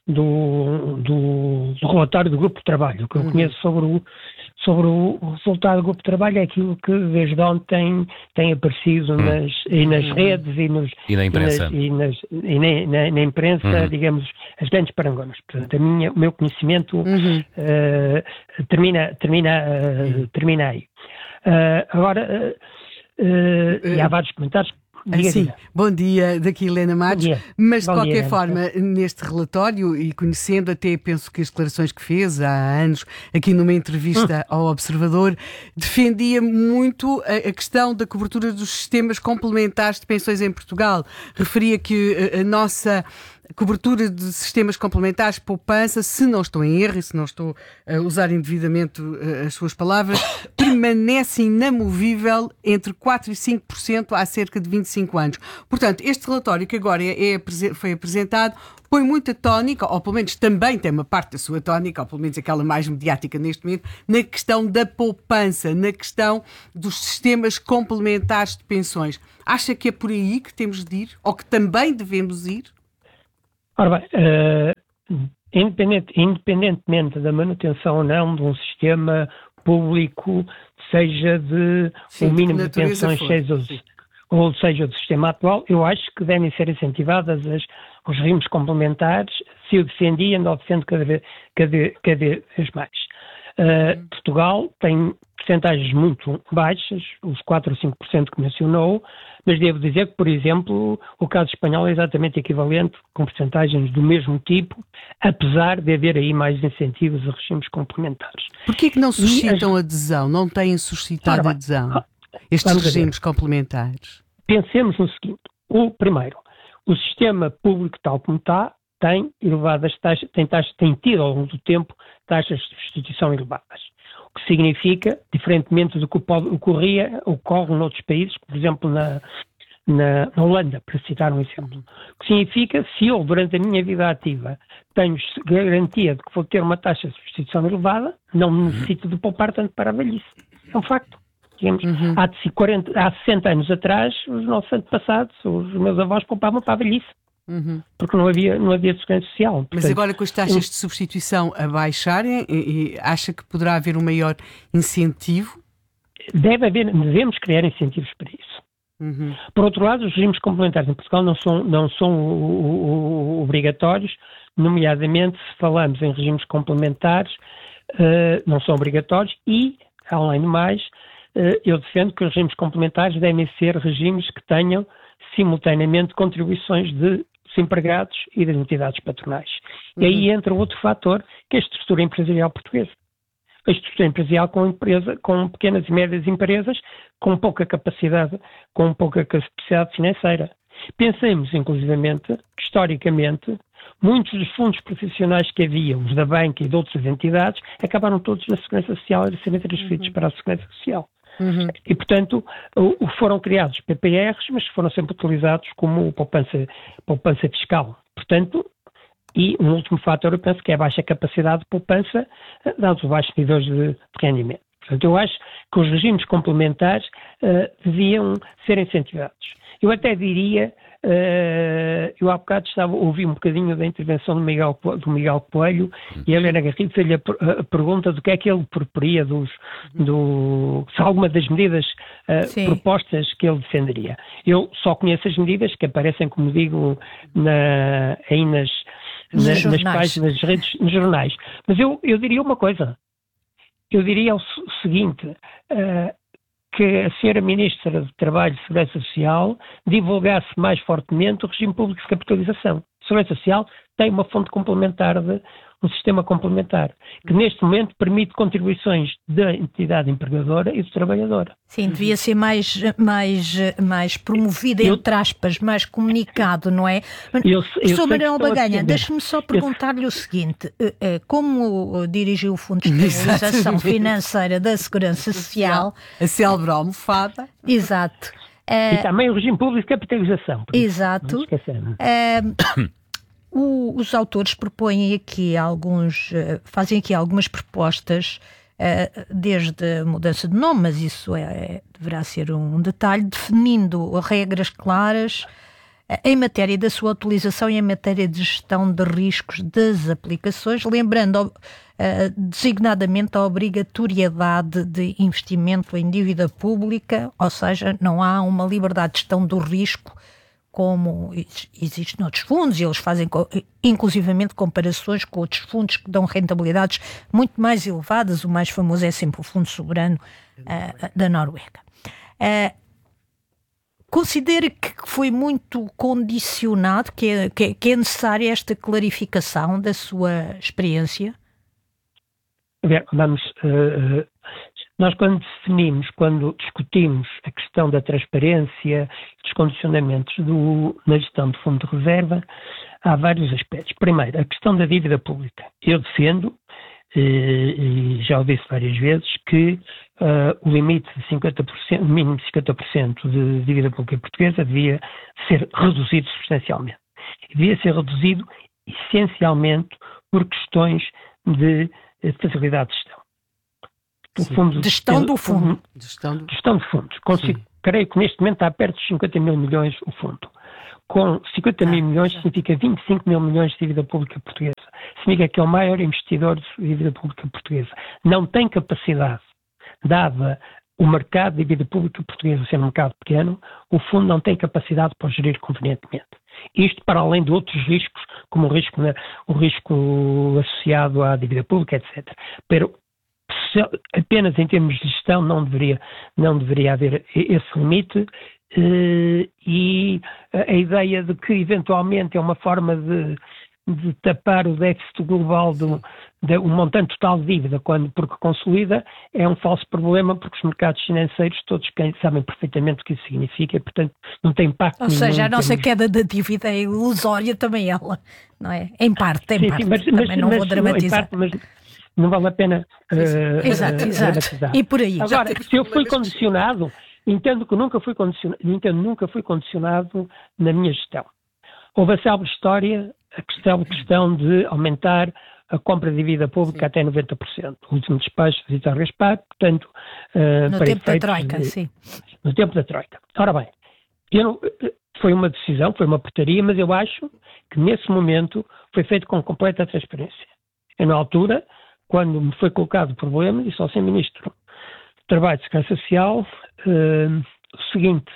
do, do, do relatório do grupo de trabalho. O que eu uhum. conheço sobre o, sobre o resultado do grupo de trabalho é aquilo que desde ontem tem aparecido uhum. nas, e nas uhum. redes e, nos, e na imprensa, e, nas, e, nas, e na, na, na imprensa, uhum. digamos, as grandes parangonas. Portanto, a minha, o meu conhecimento uhum. uh, termina, termina, uh, termina aí. Uh, agora... Uh, Uh, e há vários comentários. Diga, Sim, diga. Bom dia, daqui Helena Matos. Mas bom de qualquer dia, forma, neste relatório, e conhecendo até, penso que as declarações que fez há anos, aqui numa entrevista hum. ao Observador, defendia muito a, a questão da cobertura dos sistemas complementares de pensões em Portugal. Referia que a, a nossa cobertura de sistemas complementares, poupança, se não estou em erro e se não estou a usar indevidamente as suas palavras, permanece inamovível entre quatro e cinco por cento há cerca de vinte e cinco anos. Portanto, este relatório que agora é, é, foi apresentado põe muita tónica, ou pelo menos também tem uma parte da sua tónica, ou pelo menos aquela mais mediática neste momento, na questão da poupança, na questão dos sistemas complementares de pensões. Acha que é por aí que temos de ir, ou que também devemos ir? Ora bem, uh, independente, independentemente da manutenção ou não de um sistema público, seja de Sim, um mínimo de de pensões, seja, ou seja do sistema atual, eu acho que devem ser incentivadas as, os regimes complementares, se eu defendi, ainda o defendo cada vez, cada, cada vez mais. Uh, Portugal tem percentagens muito baixas, os quatro ou cinco por cento que mencionou, mas devo dizer que, por exemplo, o caso espanhol é exatamente equivalente, com percentagens do mesmo tipo, apesar de haver aí mais incentivos a regimes complementares. Porquê que não suscitam as... adesão? Não têm suscitado Ora, adesão? Estes regimes complementares? Pensemos no seguinte. O primeiro, o sistema público tal como está tem elevadas taxas, tem, taxas, tem tido ao longo do tempo taxas de substituição elevadas. O que significa, diferentemente do que ocorria, ocorre noutros países, por exemplo na, na, na Holanda, para citar um exemplo. O que significa, se eu durante a minha vida ativa tenho garantia de que vou ter uma taxa de substituição elevada, não necessito de poupar tanto para a velhice. É um facto. Digamos, uhum. há, quarenta, há sessenta anos atrás, os nossos antepassados, os meus avós poupavam para a velhice. Uhum. Porque não havia, não havia segurança social. Portanto, mas agora com as taxas eu... de substituição a baixarem, e, e acha que poderá haver um maior incentivo? Deve haver, devemos criar incentivos para isso. Uhum. Por outro lado, os regimes complementares em Portugal não são, não são o, o, o, obrigatórios, nomeadamente se falamos em regimes complementares, uh, não são obrigatórios e, além do mais, uh, eu defendo que os regimes complementares devem ser regimes que tenham simultaneamente contribuições de empregados e das entidades patronais. Uhum. E aí entra outro fator, que é a estrutura empresarial portuguesa. A estrutura empresarial com, empresa, com pequenas e médias empresas, com pouca capacidade, com pouca capacidade financeira. Pensemos, inclusivamente, que historicamente, muitos dos fundos profissionais que havia, os da banca e de outras entidades, acabaram todos na Segurança Social e serem transferidos uhum. para a Segurança Social. Uhum. E, portanto, foram criados P P Rs, mas foram sempre utilizados como poupança, poupança fiscal. Portanto, e um último fator, eu penso que é a baixa capacidade de poupança, dados os baixos níveis de rendimento. Portanto, eu acho que os regimes complementares uh, deviam ser incentivados. Eu até diria, uh, eu há bocado estava a ouvir um bocadinho da intervenção do Miguel, do Miguel Coelho e a Helena Garrido fez-lhe a, a pergunta do que é que ele proporia, dos, do, se alguma das medidas uh, propostas que ele defenderia. Eu só conheço as medidas que aparecem, como digo, na, aí nas, na, nas páginas das redes, nos jornais. Mas eu, eu diria uma coisa. Eu diria o seguinte, uh, que a senhora Ministra do Trabalho e Segurança Social divulgasse mais fortemente o regime público de capitalização. A Segurança Social tem uma fonte complementar, de, um sistema complementar, que neste momento permite contribuições da entidade empregadora e do trabalhador. Sim, devia ser mais, mais, mais promovido, eu, entre aspas, mais comunicado, não é? Eu, eu Professor Manuel Baganha, deixe-me só perguntar-lhe eu... o seguinte, como dirigiu o Fundo de Estabilização Financeira da Segurança Social... A célebre almofada. Exato. E uh, também o regime público de capitalização. Exato. Uh, o, os autores propõem aqui alguns, uh, fazem aqui algumas propostas, uh, desde a mudança de nome, mas isso é, é, deverá ser um detalhe, definindo regras claras uh, em matéria da sua utilização e em matéria de gestão de riscos das aplicações, lembrando Uh, designadamente a obrigatoriedade de investimento em dívida pública, ou seja, não há uma liberdade de gestão do risco como existe noutros fundos, e eles fazem inclusivamente comparações com outros fundos que dão rentabilidades muito mais elevadas. O mais famoso é sempre o Fundo Soberano uh, da Noruega. Uh, Considera que foi muito condicionado, que é, que é, que é necessária esta clarificação da sua experiência? Vamos, uh, nós quando definimos, quando discutimos a questão da transparência, dos condicionamentos do, na gestão de fundo de reserva, há vários aspectos. Primeiro, a questão da dívida pública. Eu defendo e já ouvi-se várias vezes, que uh, o limite de cinquenta por cento, o mínimo de cinquenta por cento de dívida pública portuguesa devia ser reduzido substancialmente. Devia ser reduzido essencialmente por questões de facilidade de gestão. O fundo, de gestão do fundo. De gestão, do... gestão de fundos. Consigo, creio que neste momento está perto de cinquenta mil milhões o fundo. Com cinquenta mil milhões significa vinte e cinco mil milhões de dívida pública portuguesa. Significa que é o maior investidor de dívida pública portuguesa. Não tem capacidade, dada o mercado de dívida pública portuguesa ser um mercado pequeno, o fundo não tem capacidade para gerir convenientemente. Isto para além de outros riscos, como o risco, o risco associado à dívida pública, etcétera. Pero, apenas em termos de gestão não deveria, não deveria haver esse limite, e a ideia de que eventualmente é uma forma de, de tapar o déficit global do de, um montante total de dívida, quando, porque consolida, é um falso problema, porque os mercados financeiros todos sabem perfeitamente o que isso significa e, portanto, não tem impacto Ou nenhum. seja, a nossa queda da dívida é ilusória também ela, não é? Em parte, em sim, parte. Sim, mas, também mas, não mas, vou dramatizar. Parte, mas não vale a pena uh, exato, uh, exato. dramatizar. E por aí. Agora, se eu fui condicionado, entendo que nunca fui condicionado, entendo nunca fui condicionado na minha gestão. Houve a célebre história, a questão, a questão de aumentar a compra de dívida pública sim. até noventa por cento. O último despacho de Vitor Gaspar, portanto... Uh, no tempo da Troika, de, sim. No tempo da Troika. Ora bem, eu não, foi uma decisão, foi uma portaria, mas eu acho que nesse momento foi feito com completa transparência. Eu, na altura, quando me foi colocado o problema, disse ao senhor Ministro do Trabalho e Segurança Social uh, o seguinte,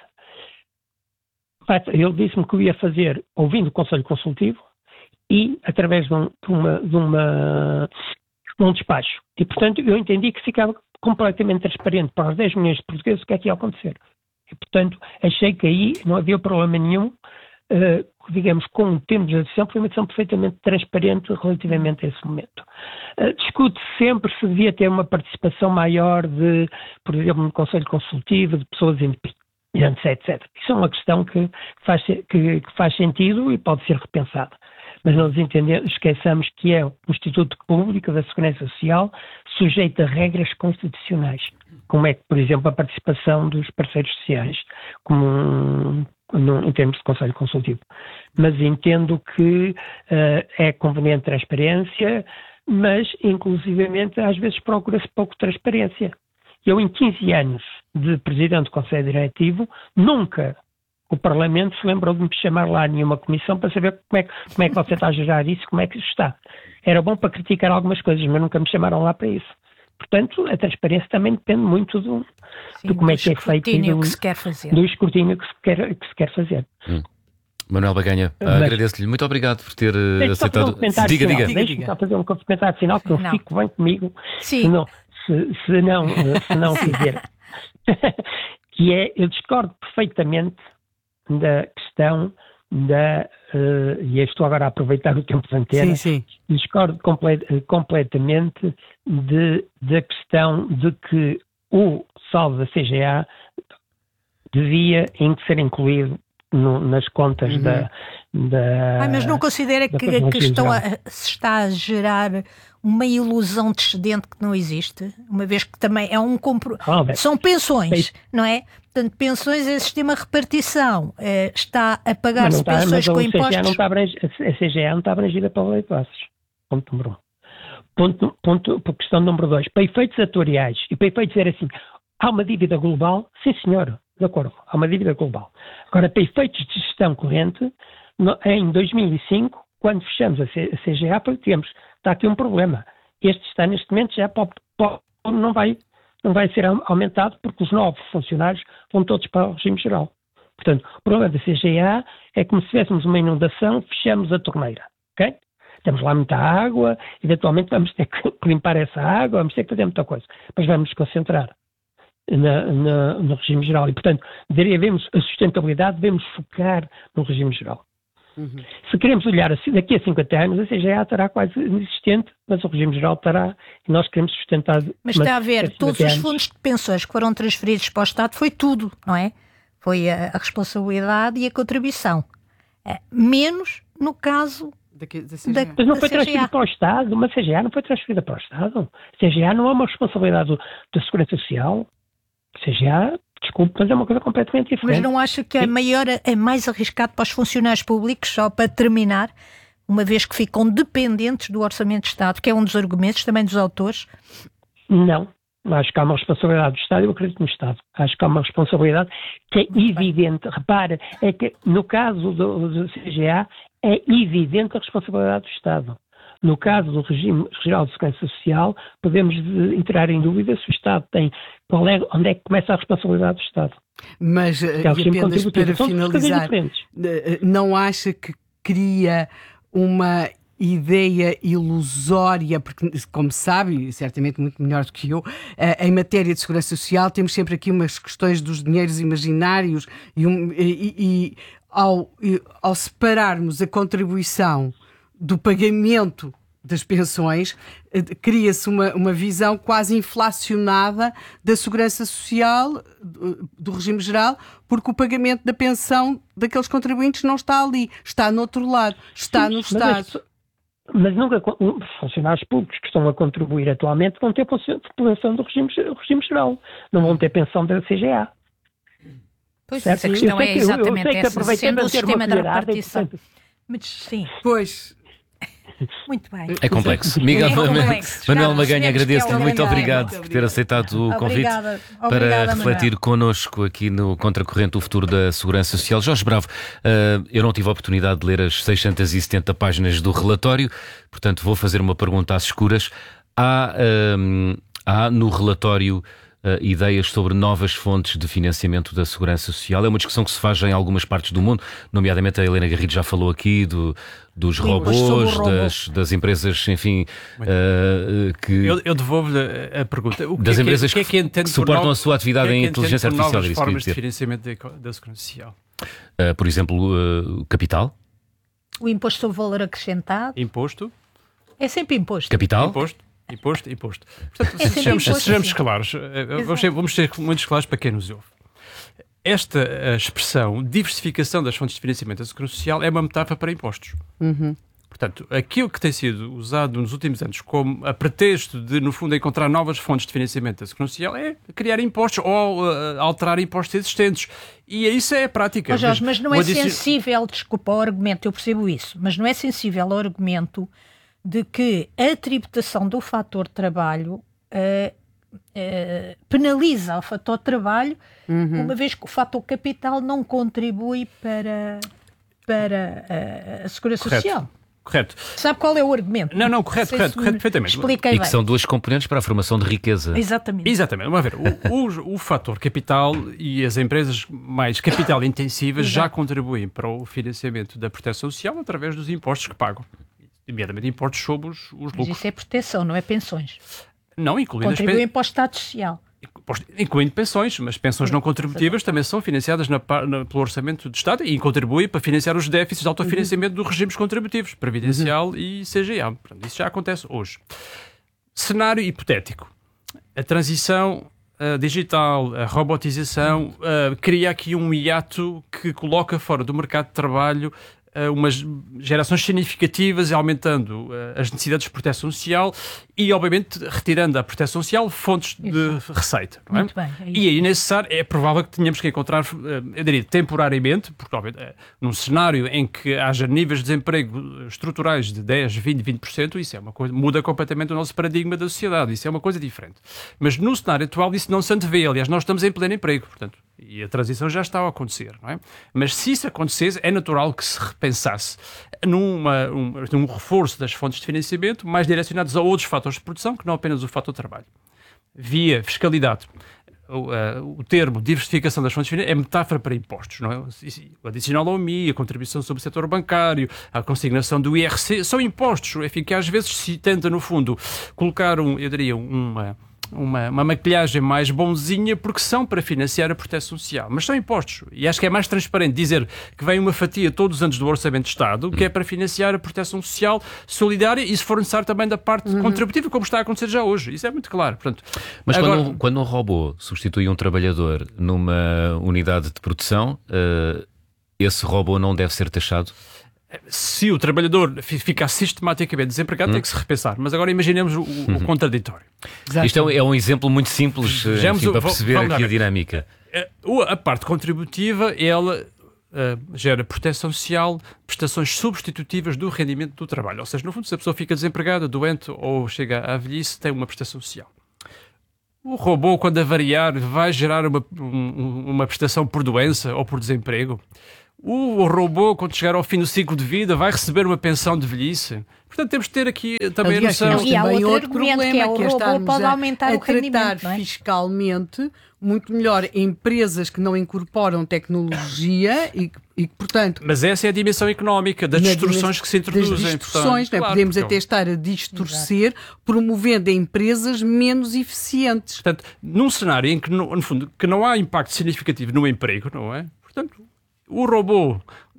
ele disse-me que o ia fazer ouvindo o Conselho Consultivo e através de, um, de, uma, de, uma, de um despacho. E, portanto, eu entendi que ficava completamente transparente para os dez milhões de portugueses o que é que ia acontecer. E, portanto, achei que aí não havia problema nenhum, uh, digamos, com o tempo de decisão, foi uma decisão perfeitamente transparente relativamente a esse momento. Uh, discute sempre se devia ter uma participação maior de, por exemplo, no Conselho Consultivo, de pessoas independentes, etcétera. Isso é uma questão que faz, que, que faz sentido e pode ser repensada. Mas nós entendemos, esqueçamos que é o Instituto Público da Segurança Social sujeito a regras constitucionais, como é que, por exemplo, a participação dos parceiros sociais, como um, no, em termos de Conselho Consultivo. Mas entendo que uh, é conveniente transparência, mas, inclusivamente, às vezes procura-se pouco transparência. Eu, em quinze anos de Presidente do Conselho Diretivo, nunca o Parlamento se lembrou de me chamar lá a nenhuma comissão para saber como é, que, como é que você está a gerar isso, como é que isso está. Era bom para criticar algumas coisas, mas nunca me chamaram lá para isso. Portanto, a transparência também depende muito do, Sim, do como do é que é feito e do, que se quer fazer. do escrutínio que se quer, que se quer fazer. Hum. Manuel Baganha, mas, agradeço-lhe. Muito obrigado por ter uh, aceitado. Um diga, diga, diga. Deixe-me só fazer um comentário final que eu não. fico bem comigo. Sim. Se não, se, se não, se não fizer. Que é, eu discordo perfeitamente da questão da, uh, e estou agora a aproveitar o tempo de antena, sim, sim. discordo comple- completamente de, da questão de que o saldo da C G A devia ser incluído no, nas contas uhum. da, da... Ah, mas não considera que, que estão a, se está a gerar uma ilusão de excedente que não existe? Uma vez que também é um... Compro... Oh, são pensões, não é? Portanto, pensões é sistema de repartição. É, está a pagar-se está, pensões com impostos... Não está abrange, a C G A não está abrangida pela lei de bases. Ponto número um. Ponto, ponto, questão número dois. Para efeitos atuariais e para efeitos dizer assim, há uma dívida global? Sim, senhor. De acordo. Há uma dívida global. Agora, para efeitos de gestão corrente, no, em dois mil e cinco, quando fechamos a, C, a C G A, temos, está aqui um problema. Este está neste momento já pode, pode, não vai... não vai ser aumentado porque os novos funcionários vão todos para o regime geral. Portanto, o problema da C G A é como se tivéssemos uma inundação, fechamos a torneira, ok? Temos lá muita água, eventualmente vamos ter que limpar essa água, vamos ter que fazer muita coisa, mas vamos nos concentrar na, na, no regime geral e, portanto, devemos a sustentabilidade, devemos focar no regime geral. Uhum. Se queremos olhar assim, daqui a cinquenta anos, a C G A estará quase inexistente, mas o regime geral estará e nós queremos sustentar. Mas está a ver, todos os fundos de pensões que foram transferidos para o Estado foi tudo, não é? Foi a, a responsabilidade e a contribuição. Menos no caso Da, da C G A. Mas não da foi C G A. transferida para o Estado, uma C G A não foi transferida para o Estado. A C G A não é uma responsabilidade do, da Segurança Social. A C G A, desculpe, mas é uma coisa completamente diferente. Mas não acha que é maior, é mais arriscado para os funcionários públicos, só para terminar, uma vez que ficam dependentes do Orçamento de Estado, que é um dos argumentos também dos autores? Não. Acho que há uma responsabilidade do Estado, eu acredito no Estado. Acho que há uma responsabilidade que é evidente. Repara, é que no caso do, do C G A é evidente a responsabilidade do Estado. No caso do Regime Geral de Segurança Social, podemos entrar em dúvida se o Estado tem, qual é, onde é que começa a responsabilidade do Estado. Mas, é e apenas para finalizar, não acha que cria uma ideia ilusória, porque, como sabe, certamente muito melhor do que eu, em matéria de segurança social temos sempre aqui umas questões dos dinheiros imaginários e, um, e, e ao, e, ao separarmos a contribuição do pagamento das pensões, cria-se uma, uma visão quase inflacionada da segurança social, do, do regime geral, porque o pagamento da pensão daqueles contribuintes não está ali, está no outro lado, está no Estado. Mas nunca, funcionários públicos que estão a contribuir atualmente vão ter pensão do regime, regime geral, não vão ter pensão da C G A. Pois, certo? A questão é exatamente eu, eu essa, sendo o sistema da repartição. Mas sim. Pois. Muito bem. É complexo. Miguel é complexo. Manuel Maganha, agradeço-lhe. É um muito obrigado. obrigado por ter aceitado o convite Obrigada. para Obrigada, refletir Manuel. connosco aqui no Contracorrente o futuro da Segurança Social. Jorge Bravo, uh, eu não tive a oportunidade de ler as seiscentas e setenta páginas do relatório, portanto vou fazer uma pergunta às escuras. Há, um, há no relatório Uh, ideias sobre novas fontes de financiamento da segurança social? É uma discussão que se faz em algumas partes do mundo, nomeadamente a Helena Garrido já falou aqui do, dos Sim, robôs, das, das empresas, enfim, uh, que... Eu, eu devolvo-lhe a pergunta. O que das é empresas que, que, é que, que, que suportam no... a sua atividade que é que em inteligência artificial. Novas é formas de financiamento da, da segurança social. Uh, por exemplo, uh, capital? O imposto sobre valor acrescentado? Imposto? É sempre imposto. Capital? Imposto? Imposto, imposto. Portanto, é sejamos, imposto, sejamos sim. claros. Vamos ser, vamos ser muito claros para quem nos ouve. Esta expressão, diversificação das fontes de financiamento da segurança social, é uma metáfora para impostos. Uhum. Portanto, aquilo que tem sido usado nos últimos anos como a pretexto de, no fundo, encontrar novas fontes de financiamento da segurança social é criar impostos ou uh, alterar impostos existentes. E isso é a prática. Oh, Jorge, mas não é adici... sensível, desculpa, ao argumento, eu percebo isso, mas não é sensível ao argumento de que a tributação do fator trabalho uh, uh, penaliza o fator trabalho, uhum. uma vez que o fator capital não contribui para, para uh, a segurança Correto. social. Correto. Sabe qual é o argumento? Não, não, correto, correto, correto, perfeitamente. Expliquei E que bem. são duas componentes para a formação de riqueza. Exatamente. Exatamente. Vamos ver, o, o, o fator capital e as empresas mais capital intensivas já contribuem para o financiamento da proteção social através dos impostos que pagam. Nomeadamente impostos sobre os, os lucros. Mas isso é proteção, não é pensões. Não, incluindo Contribuem as para o Estado Social. incluindo pensões, mas pensões não contributivas também são financiadas na, na, pelo Orçamento do Estado e contribuem para financiar os déficits de autofinanciamento dos regimes contributivos, previdencial uhum. e C G A. Portanto, isso já acontece hoje. Cenário hipotético. A transição uh, digital, a robotização, uh, cria aqui um hiato que coloca fora do mercado de trabalho umas gerações significativas, aumentando uh, as necessidades de proteção social e, obviamente, retirando da proteção social fontes isso. de receita. Não é? Muito bem, é e aí, necessário, é provável que tenhamos que encontrar, uh, eu diria, temporariamente, porque, obviamente, uh, num cenário em que haja níveis de desemprego estruturais de dez, vinte, vinte por cento, isso é uma coisa, muda completamente o nosso paradigma da sociedade, isso é uma coisa diferente. Mas no cenário atual isso não se antevê, aliás, nós estamos em pleno emprego, portanto, e a transição já está a acontecer, não é? Mas se isso acontecesse, é natural que se repensasse numa, um, num reforço das fontes de financiamento mais direcionados a outros fatores de produção que não apenas o fator trabalho. Via fiscalidade. O, uh, o termo diversificação das fontes de financiamento é metáfora para impostos, não é? O adicional ao M I, a contribuição sobre o setor bancário, a consignação do I R C, são impostos, enfim, que às vezes se tenta, no fundo, colocar, um, eu diria, uma... Uma, uma maquilhagem mais bonzinha porque são para financiar a proteção social, mas são impostos e acho que é mais transparente dizer que vem uma fatia todos os anos do Orçamento de Estado que é para financiar a proteção social solidária e se for necessário também da parte uhum. contributiva, como está a acontecer já hoje, isso é muito claro. Portanto, mas agora... quando, um, quando um robô substitui um trabalhador numa unidade de produção, uh, esse robô não deve ser taxado? se o trabalhador ficar sistematicamente desempregado, hum. tem que se repensar. Mas agora imaginemos o, o, uhum. o contraditório. Exato. Isto é um, é um exemplo muito simples enfim, o, para perceber aqui ver. a dinâmica. A, a parte contributiva, ela uh, gera proteção social, prestações substitutivas do rendimento do trabalho. Ou seja, no fundo, se a pessoa fica desempregada, doente ou chega à velhice, tem uma prestação social. O robô, quando avariar, vai gerar uma, um, uma prestação por doença ou por desemprego. O robô, quando chegar ao fim do ciclo de vida, vai receber uma pensão de velhice. Portanto, temos de ter aqui também Aliás, a noção... E há outro, outro problema, que é o que é robô pode aumentar a, o rendimento, a tratar fiscalmente muito melhor empresas que não incorporam tecnologia e, e portanto... Mas essa é a dimensão económica das distorções que se introduzem. Das distorções, portanto, né? Claro, podemos até estar a distorcer, exato, promovendo empresas menos eficientes. Portanto, num cenário em que, no, no fundo, que não há impacto significativo no emprego, não é? Portanto, o robô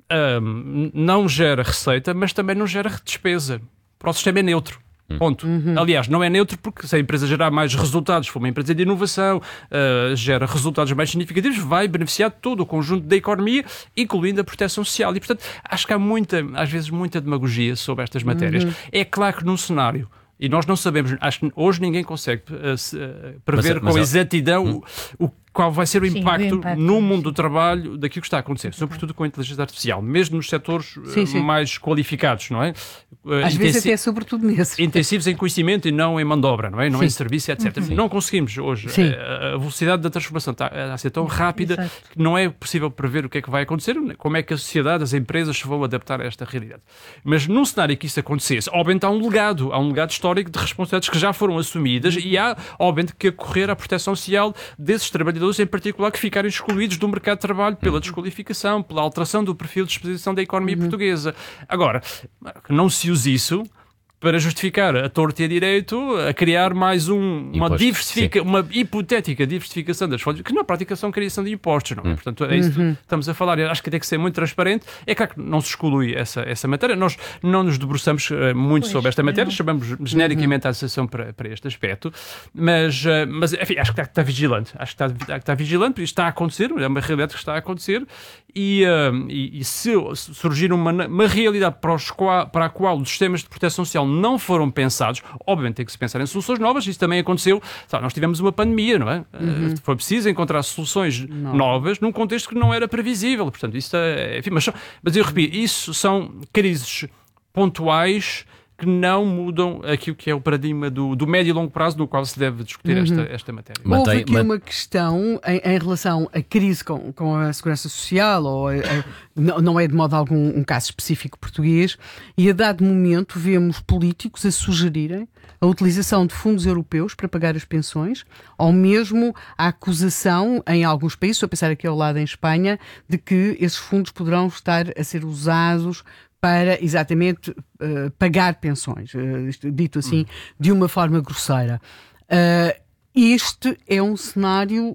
um, não gera receita, mas também não gera despesa. Para o sistema é neutro. Ponto. Uhum. Aliás, não é neutro porque se a empresa gerar mais resultados, for uma empresa de inovação, uh, gera resultados mais significativos, vai beneficiar todo o conjunto da economia, incluindo a proteção social. E, portanto, acho que há muita, às vezes, muita demagogia sobre estas matérias. Uhum. É claro que num cenário, e nós não sabemos, acho que hoje ninguém consegue uh, se, uh, prever mas, mas, com exatidão hum. o, o qual vai ser o sim, impacto, o impacto no mundo sim. do trabalho daquilo que está a acontecer, sobretudo com a inteligência artificial, mesmo nos setores sim, sim. mais qualificados, não é? Às Intensi- vezes até sobretudo nesses. Intensivos em conhecimento e não em mão de obra, não é? Não sim. em serviço, etcétera. Uhum. Não conseguimos hoje. Sim. A velocidade da transformação está a ser tão rápida Exato. que não é possível prever o que é que vai acontecer, como é que a sociedade, as empresas se vão adaptar a esta realidade. Mas num cenário que isso acontecesse, obviamente há um legado, há um legado histórico de responsabilidades que já foram assumidas e há, obviamente, que acorrer à proteção social desses trabalhadores em particular que ficarem excluídos do mercado de trabalho pela desqualificação, pela alteração do perfil de exposição da economia uhum. portuguesa. Agora, não se use isso para justificar a torto e a direito a criar mais um, uma, diversifica, uma hipotética diversificação das fontes, que na prática são criação de impostos, não é? Hum. Portanto, é isso uhum. que estamos a falar. Eu acho que tem que ser muito transparente. É claro que não se exclui essa, essa matéria. Nós não nos debruçamos uh, muito pois, sobre esta matéria, não. chamamos genericamente uhum. a associação para, para este aspecto, mas, uh, mas enfim, acho que está, está vigilante. Acho que está, está vigilante, porque isto está a acontecer, é uma realidade que está a acontecer, e, uh, e, e se surgir uma, uma realidade para, os, para a qual os sistemas de proteção social não foram pensados, obviamente tem que se pensar em soluções novas. Isso também aconteceu, sabe, nós tivemos uma pandemia, não é? Uhum. Foi preciso encontrar soluções não. novas num contexto que não era previsível, portanto isso é, enfim, mas, mas eu repito, isso são crises pontuais que não mudam aquilo que é o paradigma do, do médio e longo prazo no qual se deve discutir uhum. esta, esta matéria. Houve aqui Mantém, uma questão em, em relação à crise com, com a segurança social, ou a, a, não, não é de modo algum um caso específico português, e a dado momento vemos políticos a sugerirem a utilização de fundos europeus para pagar as pensões, ou mesmo a acusação em alguns países, estou a pensar aqui ao lado em Espanha, de que esses fundos poderão estar a ser usados para exatamente uh, pagar pensões, uh, dito assim, hum. de uma forma grosseira. Uh, este é um cenário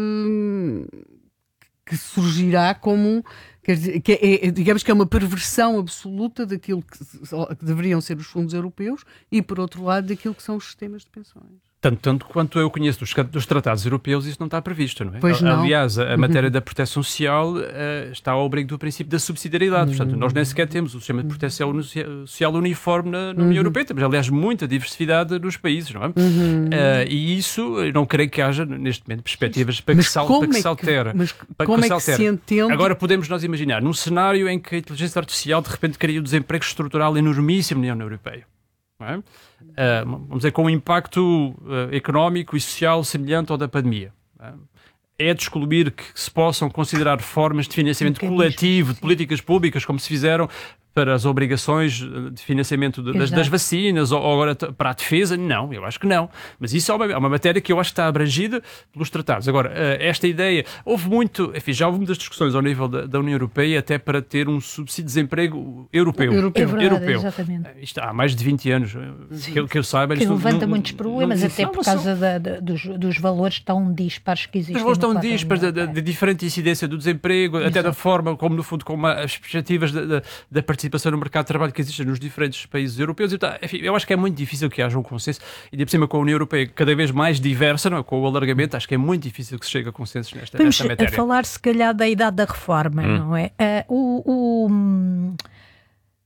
uh, que surgirá como, quer dizer, que é, digamos que é uma perversão absoluta daquilo que, que deveriam ser os fundos europeus e, por outro lado, daquilo que são os sistemas de pensões. Tanto, tanto quanto eu conheço dos, dos tratados europeus, isso não está previsto, não é? Pois não. Aliás, a, a matéria da proteção social uh, está ao abrigo do princípio da subsidiariedade. Uhum. Portanto, nós nem sequer temos o sistema de proteção social uniforme na, na União uhum. Europeia. Temos, aliás, muita diversidade nos países, não é? Uhum. Uh, e isso, eu não creio que haja, neste momento, perspectivas para que, sal, para que é se altere. Mas para como que é que se entende? Agora podemos nós imaginar, num cenário em que a inteligência artificial, de repente, cria um desemprego estrutural enormíssimo na União Europeia. Não é? Uh, vamos dizer, com um impacto uh, económico e social semelhante ao da pandemia. Uh, é de excluir que se possam considerar formas de financiamento coletivo de políticas públicas, como se fizeram para as obrigações de financiamento de, das, das vacinas ou, ou agora para a defesa? Não, eu acho que não. Mas isso é uma, é uma matéria que eu acho que está abrangida pelos tratados. Agora, esta ideia, houve muito, enfim, já houve muitas discussões ao nível da, da União Europeia até para ter um subsídio de desemprego europeu. Europeu. É verdade, europeu. Exatamente. Isto há mais de vinte anos, que eu, que eu saiba. Que levanta não, muitos problemas, não, até não, por causa da, da, dos, dos valores tão dispares que existem. Os valores tão dispares, da, da, da diferente incidência do desemprego, Exato. até da forma como, no fundo, como as perspectivas da, da, da participação no mercado de trabalho que existe nos diferentes países europeus. Então, enfim, eu acho que é muito difícil que haja um consenso, e de por cima com a União Europeia cada vez mais diversa, não é? Com o alargamento, acho que é muito difícil que se chegue a consensos nesta, nesta matéria. Estamos a falar, se calhar, da idade da reforma, hum. não é? Uh, o, o,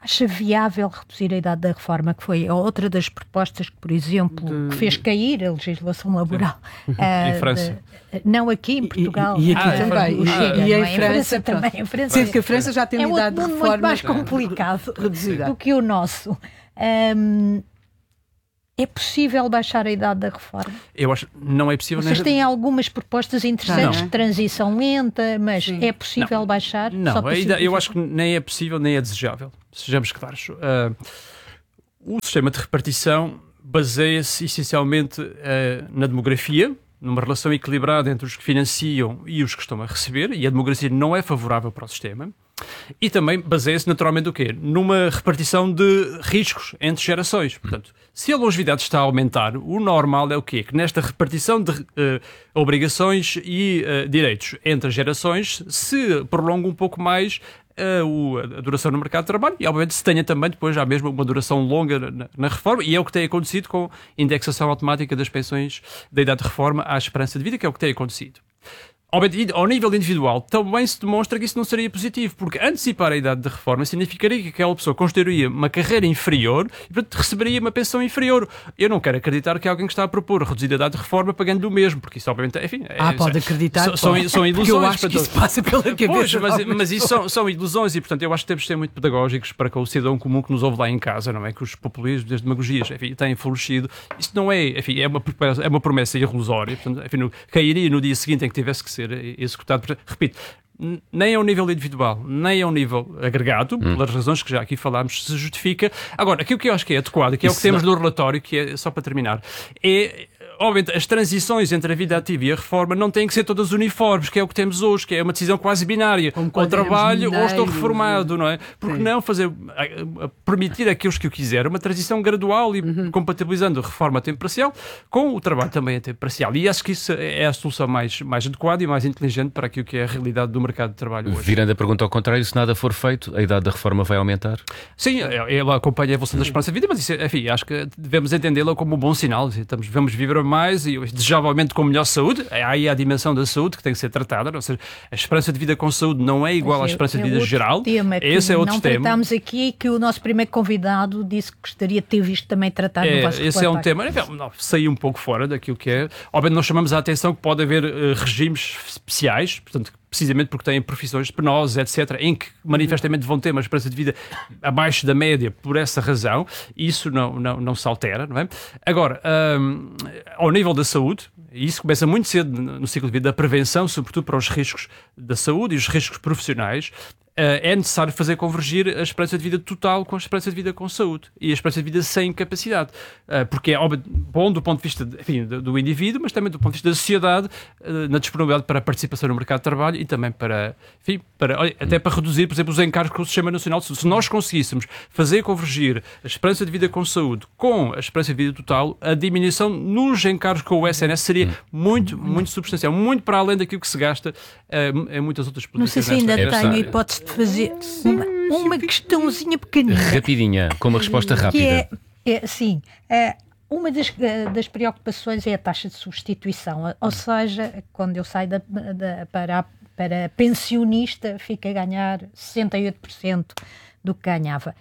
Acha viável reduzir a idade da reforma, que foi outra das propostas que, por exemplo, de... que fez cair a legislação laboral. Uh, em França? De, não aqui em Portugal. E, e aqui ah, também. O Chega, e, e em é? França, França também. Em França, sendo que a França já tem é uma idade de reforma muito mais complicado reduzida do que o nosso. Um, É possível baixar a idade da reforma? Eu acho que não é possível. Vocês têm algumas propostas interessantes não. de transição lenta, mas Sim. é possível não. baixar? Não, Só para ainda, eu acho que nem é possível nem é desejável. Sejamos claros. Uh, o sistema de repartição baseia-se essencialmente uh, na demografia, numa relação equilibrada entre os que financiam e os que estão a receber, e a demografia não é favorável para o sistema. E também baseia-se naturalmente no quê? Numa repartição de riscos entre gerações. Portanto, se a longevidade está a aumentar, o normal é o quê? Que nesta repartição de uh, obrigações e uh, direitos entre gerações se prolonga um pouco mais uh, o, a duração no mercado de trabalho e, obviamente, se tenha também depois já mesmo uma duração longa na, na reforma, e é o que tem acontecido com a indexação automática das pensões da idade de reforma à esperança de vida, que é o que tem acontecido. Ao nível individual, também se demonstra que isso não seria positivo, porque antecipar a idade de reforma significaria que aquela pessoa construiria uma carreira inferior e, portanto, receberia uma pensão inferior. Eu não quero acreditar que alguém que está a propor reduzir a idade de reforma pagando-lhe o mesmo, porque isso, obviamente, enfim... Ah, é, pode acreditar. São, são, são ilusões. Porque eu acho portanto, que isso passa pela cabeça. Pois, mas, mas isso são, são ilusões e, portanto, eu acho que temos de ser muito pedagógicos para com o cidadão comum que nos ouve lá em casa, não é? Que os populismos, as demagogias, enfim, têm florescido. Isto não é, enfim, é uma, é uma promessa irrisória, portanto, enfim, no, cairia no dia seguinte em que tivesse que ser executado. Repito, nem ao nível individual, nem ao nível agregado, hum. pelas razões que já aqui falámos, se justifica. Agora, aquilo que eu acho que é adequado, que é Isso o que temos não... no relatório, que é, só para terminar, é... Obviamente, as transições entre a vida ativa e a reforma não têm que ser todas uniformes, que é o que temos hoje, que é uma decisão quase binária. Ou trabalho ou estou reformado, não é? Porque Sim. não fazer, a, a permitir àqueles que o quiserem uma transição gradual e uhum. compatibilizando a reforma a tempo parcial com o trabalho também a tempo parcial. E acho que isso é a solução mais, mais adequada e mais inteligente para aquilo que é a realidade do mercado de trabalho hoje. Virando a pergunta ao contrário, se nada for feito, a idade da reforma vai aumentar? Sim, ela acompanha a evolução da esperança de vida, mas isso, enfim, acho que devemos entendê-la como um bom sinal. Estamos, vamos viver mais e desejavelmente com melhor saúde. É aí a dimensão da saúde que tem que ser tratada, ou seja, a esperança de vida com saúde não é igual à esperança é, de vida é geral. Tema que Esse é outro não tema. Tratámos aqui, que o nosso primeiro convidado disse que gostaria de ter visto também tratado é, no vosso Esse reportagem. é um tema, não, saí um pouco fora daquilo que é. Obviamente nós chamamos a atenção que pode haver uh, regimes especiais, portanto, precisamente porque têm profissões penosas, etcétera, em que manifestamente vão ter uma esperança de vida abaixo da média por essa razão, isso não, não, não se altera, não é? Agora, um, ao nível da saúde, e isso começa muito cedo no ciclo de vida, da prevenção, sobretudo para os riscos da saúde e os riscos profissionais, Uh, é necessário fazer convergir a esperança de vida total com a esperança de vida com saúde e a esperança de vida sem incapacidade, uh, porque é óbvio, bom do ponto de vista de, enfim, do, do indivíduo, mas também do ponto de vista da sociedade, uh, na disponibilidade para a participação no mercado de trabalho e também para, enfim, para, até para reduzir, por exemplo, os encargos com o Sistema Nacional de Saúde. Se nós conseguíssemos fazer convergir a esperança de vida com saúde com a esperança de vida total, a diminuição nos encargos com o S N S seria muito, muito substancial, muito para além daquilo que se gasta uh, em muitas outras políticas. Não sei se ainda tenho a hipótese de fazer uma, uma questãozinha pequenina. Rapidinha, com uma resposta rápida. Que é, é, sim, é, uma das, das preocupações é a taxa de substituição. Ou seja, quando eu saio da, da, para, para pensionista, fico a ganhar sessenta e oito por cento do que ganhava.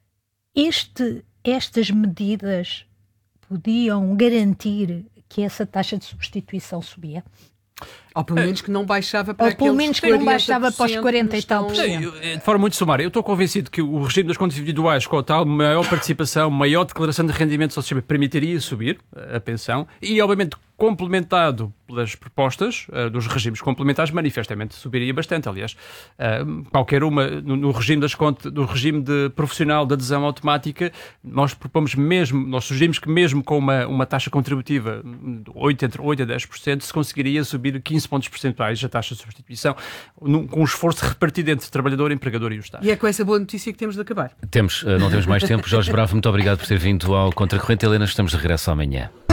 Este, estas medidas podiam garantir que essa taxa de substituição subia? Ou pelo menos que não baixava para Ou pelo menos que não baixava para os quarenta e tal por cento. De forma muito sumária, eu estou convencido que o regime das contas individuais, com a tal maior participação, maior declaração de rendimentos ao sistema, permitiria subir a pensão e, obviamente, complementado pelas propostas uh, dos regimes complementares, manifestamente subiria bastante. Aliás, uh, qualquer uma, no, no regime das contas, do regime de profissional de adesão automática, nós propomos mesmo, nós sugerimos que mesmo com uma, uma taxa contributiva de oito, entre oito a dez por cento, se conseguiria subir quinze pontos percentuais a taxa de substituição, num, com um esforço repartido entre trabalhador, empregador e o Estado. E é com essa boa notícia que temos de acabar. Temos, uh, não temos mais tempo. Jorge Bravo, muito obrigado por ter vindo ao Contracorrente. Helena, estamos de regresso amanhã.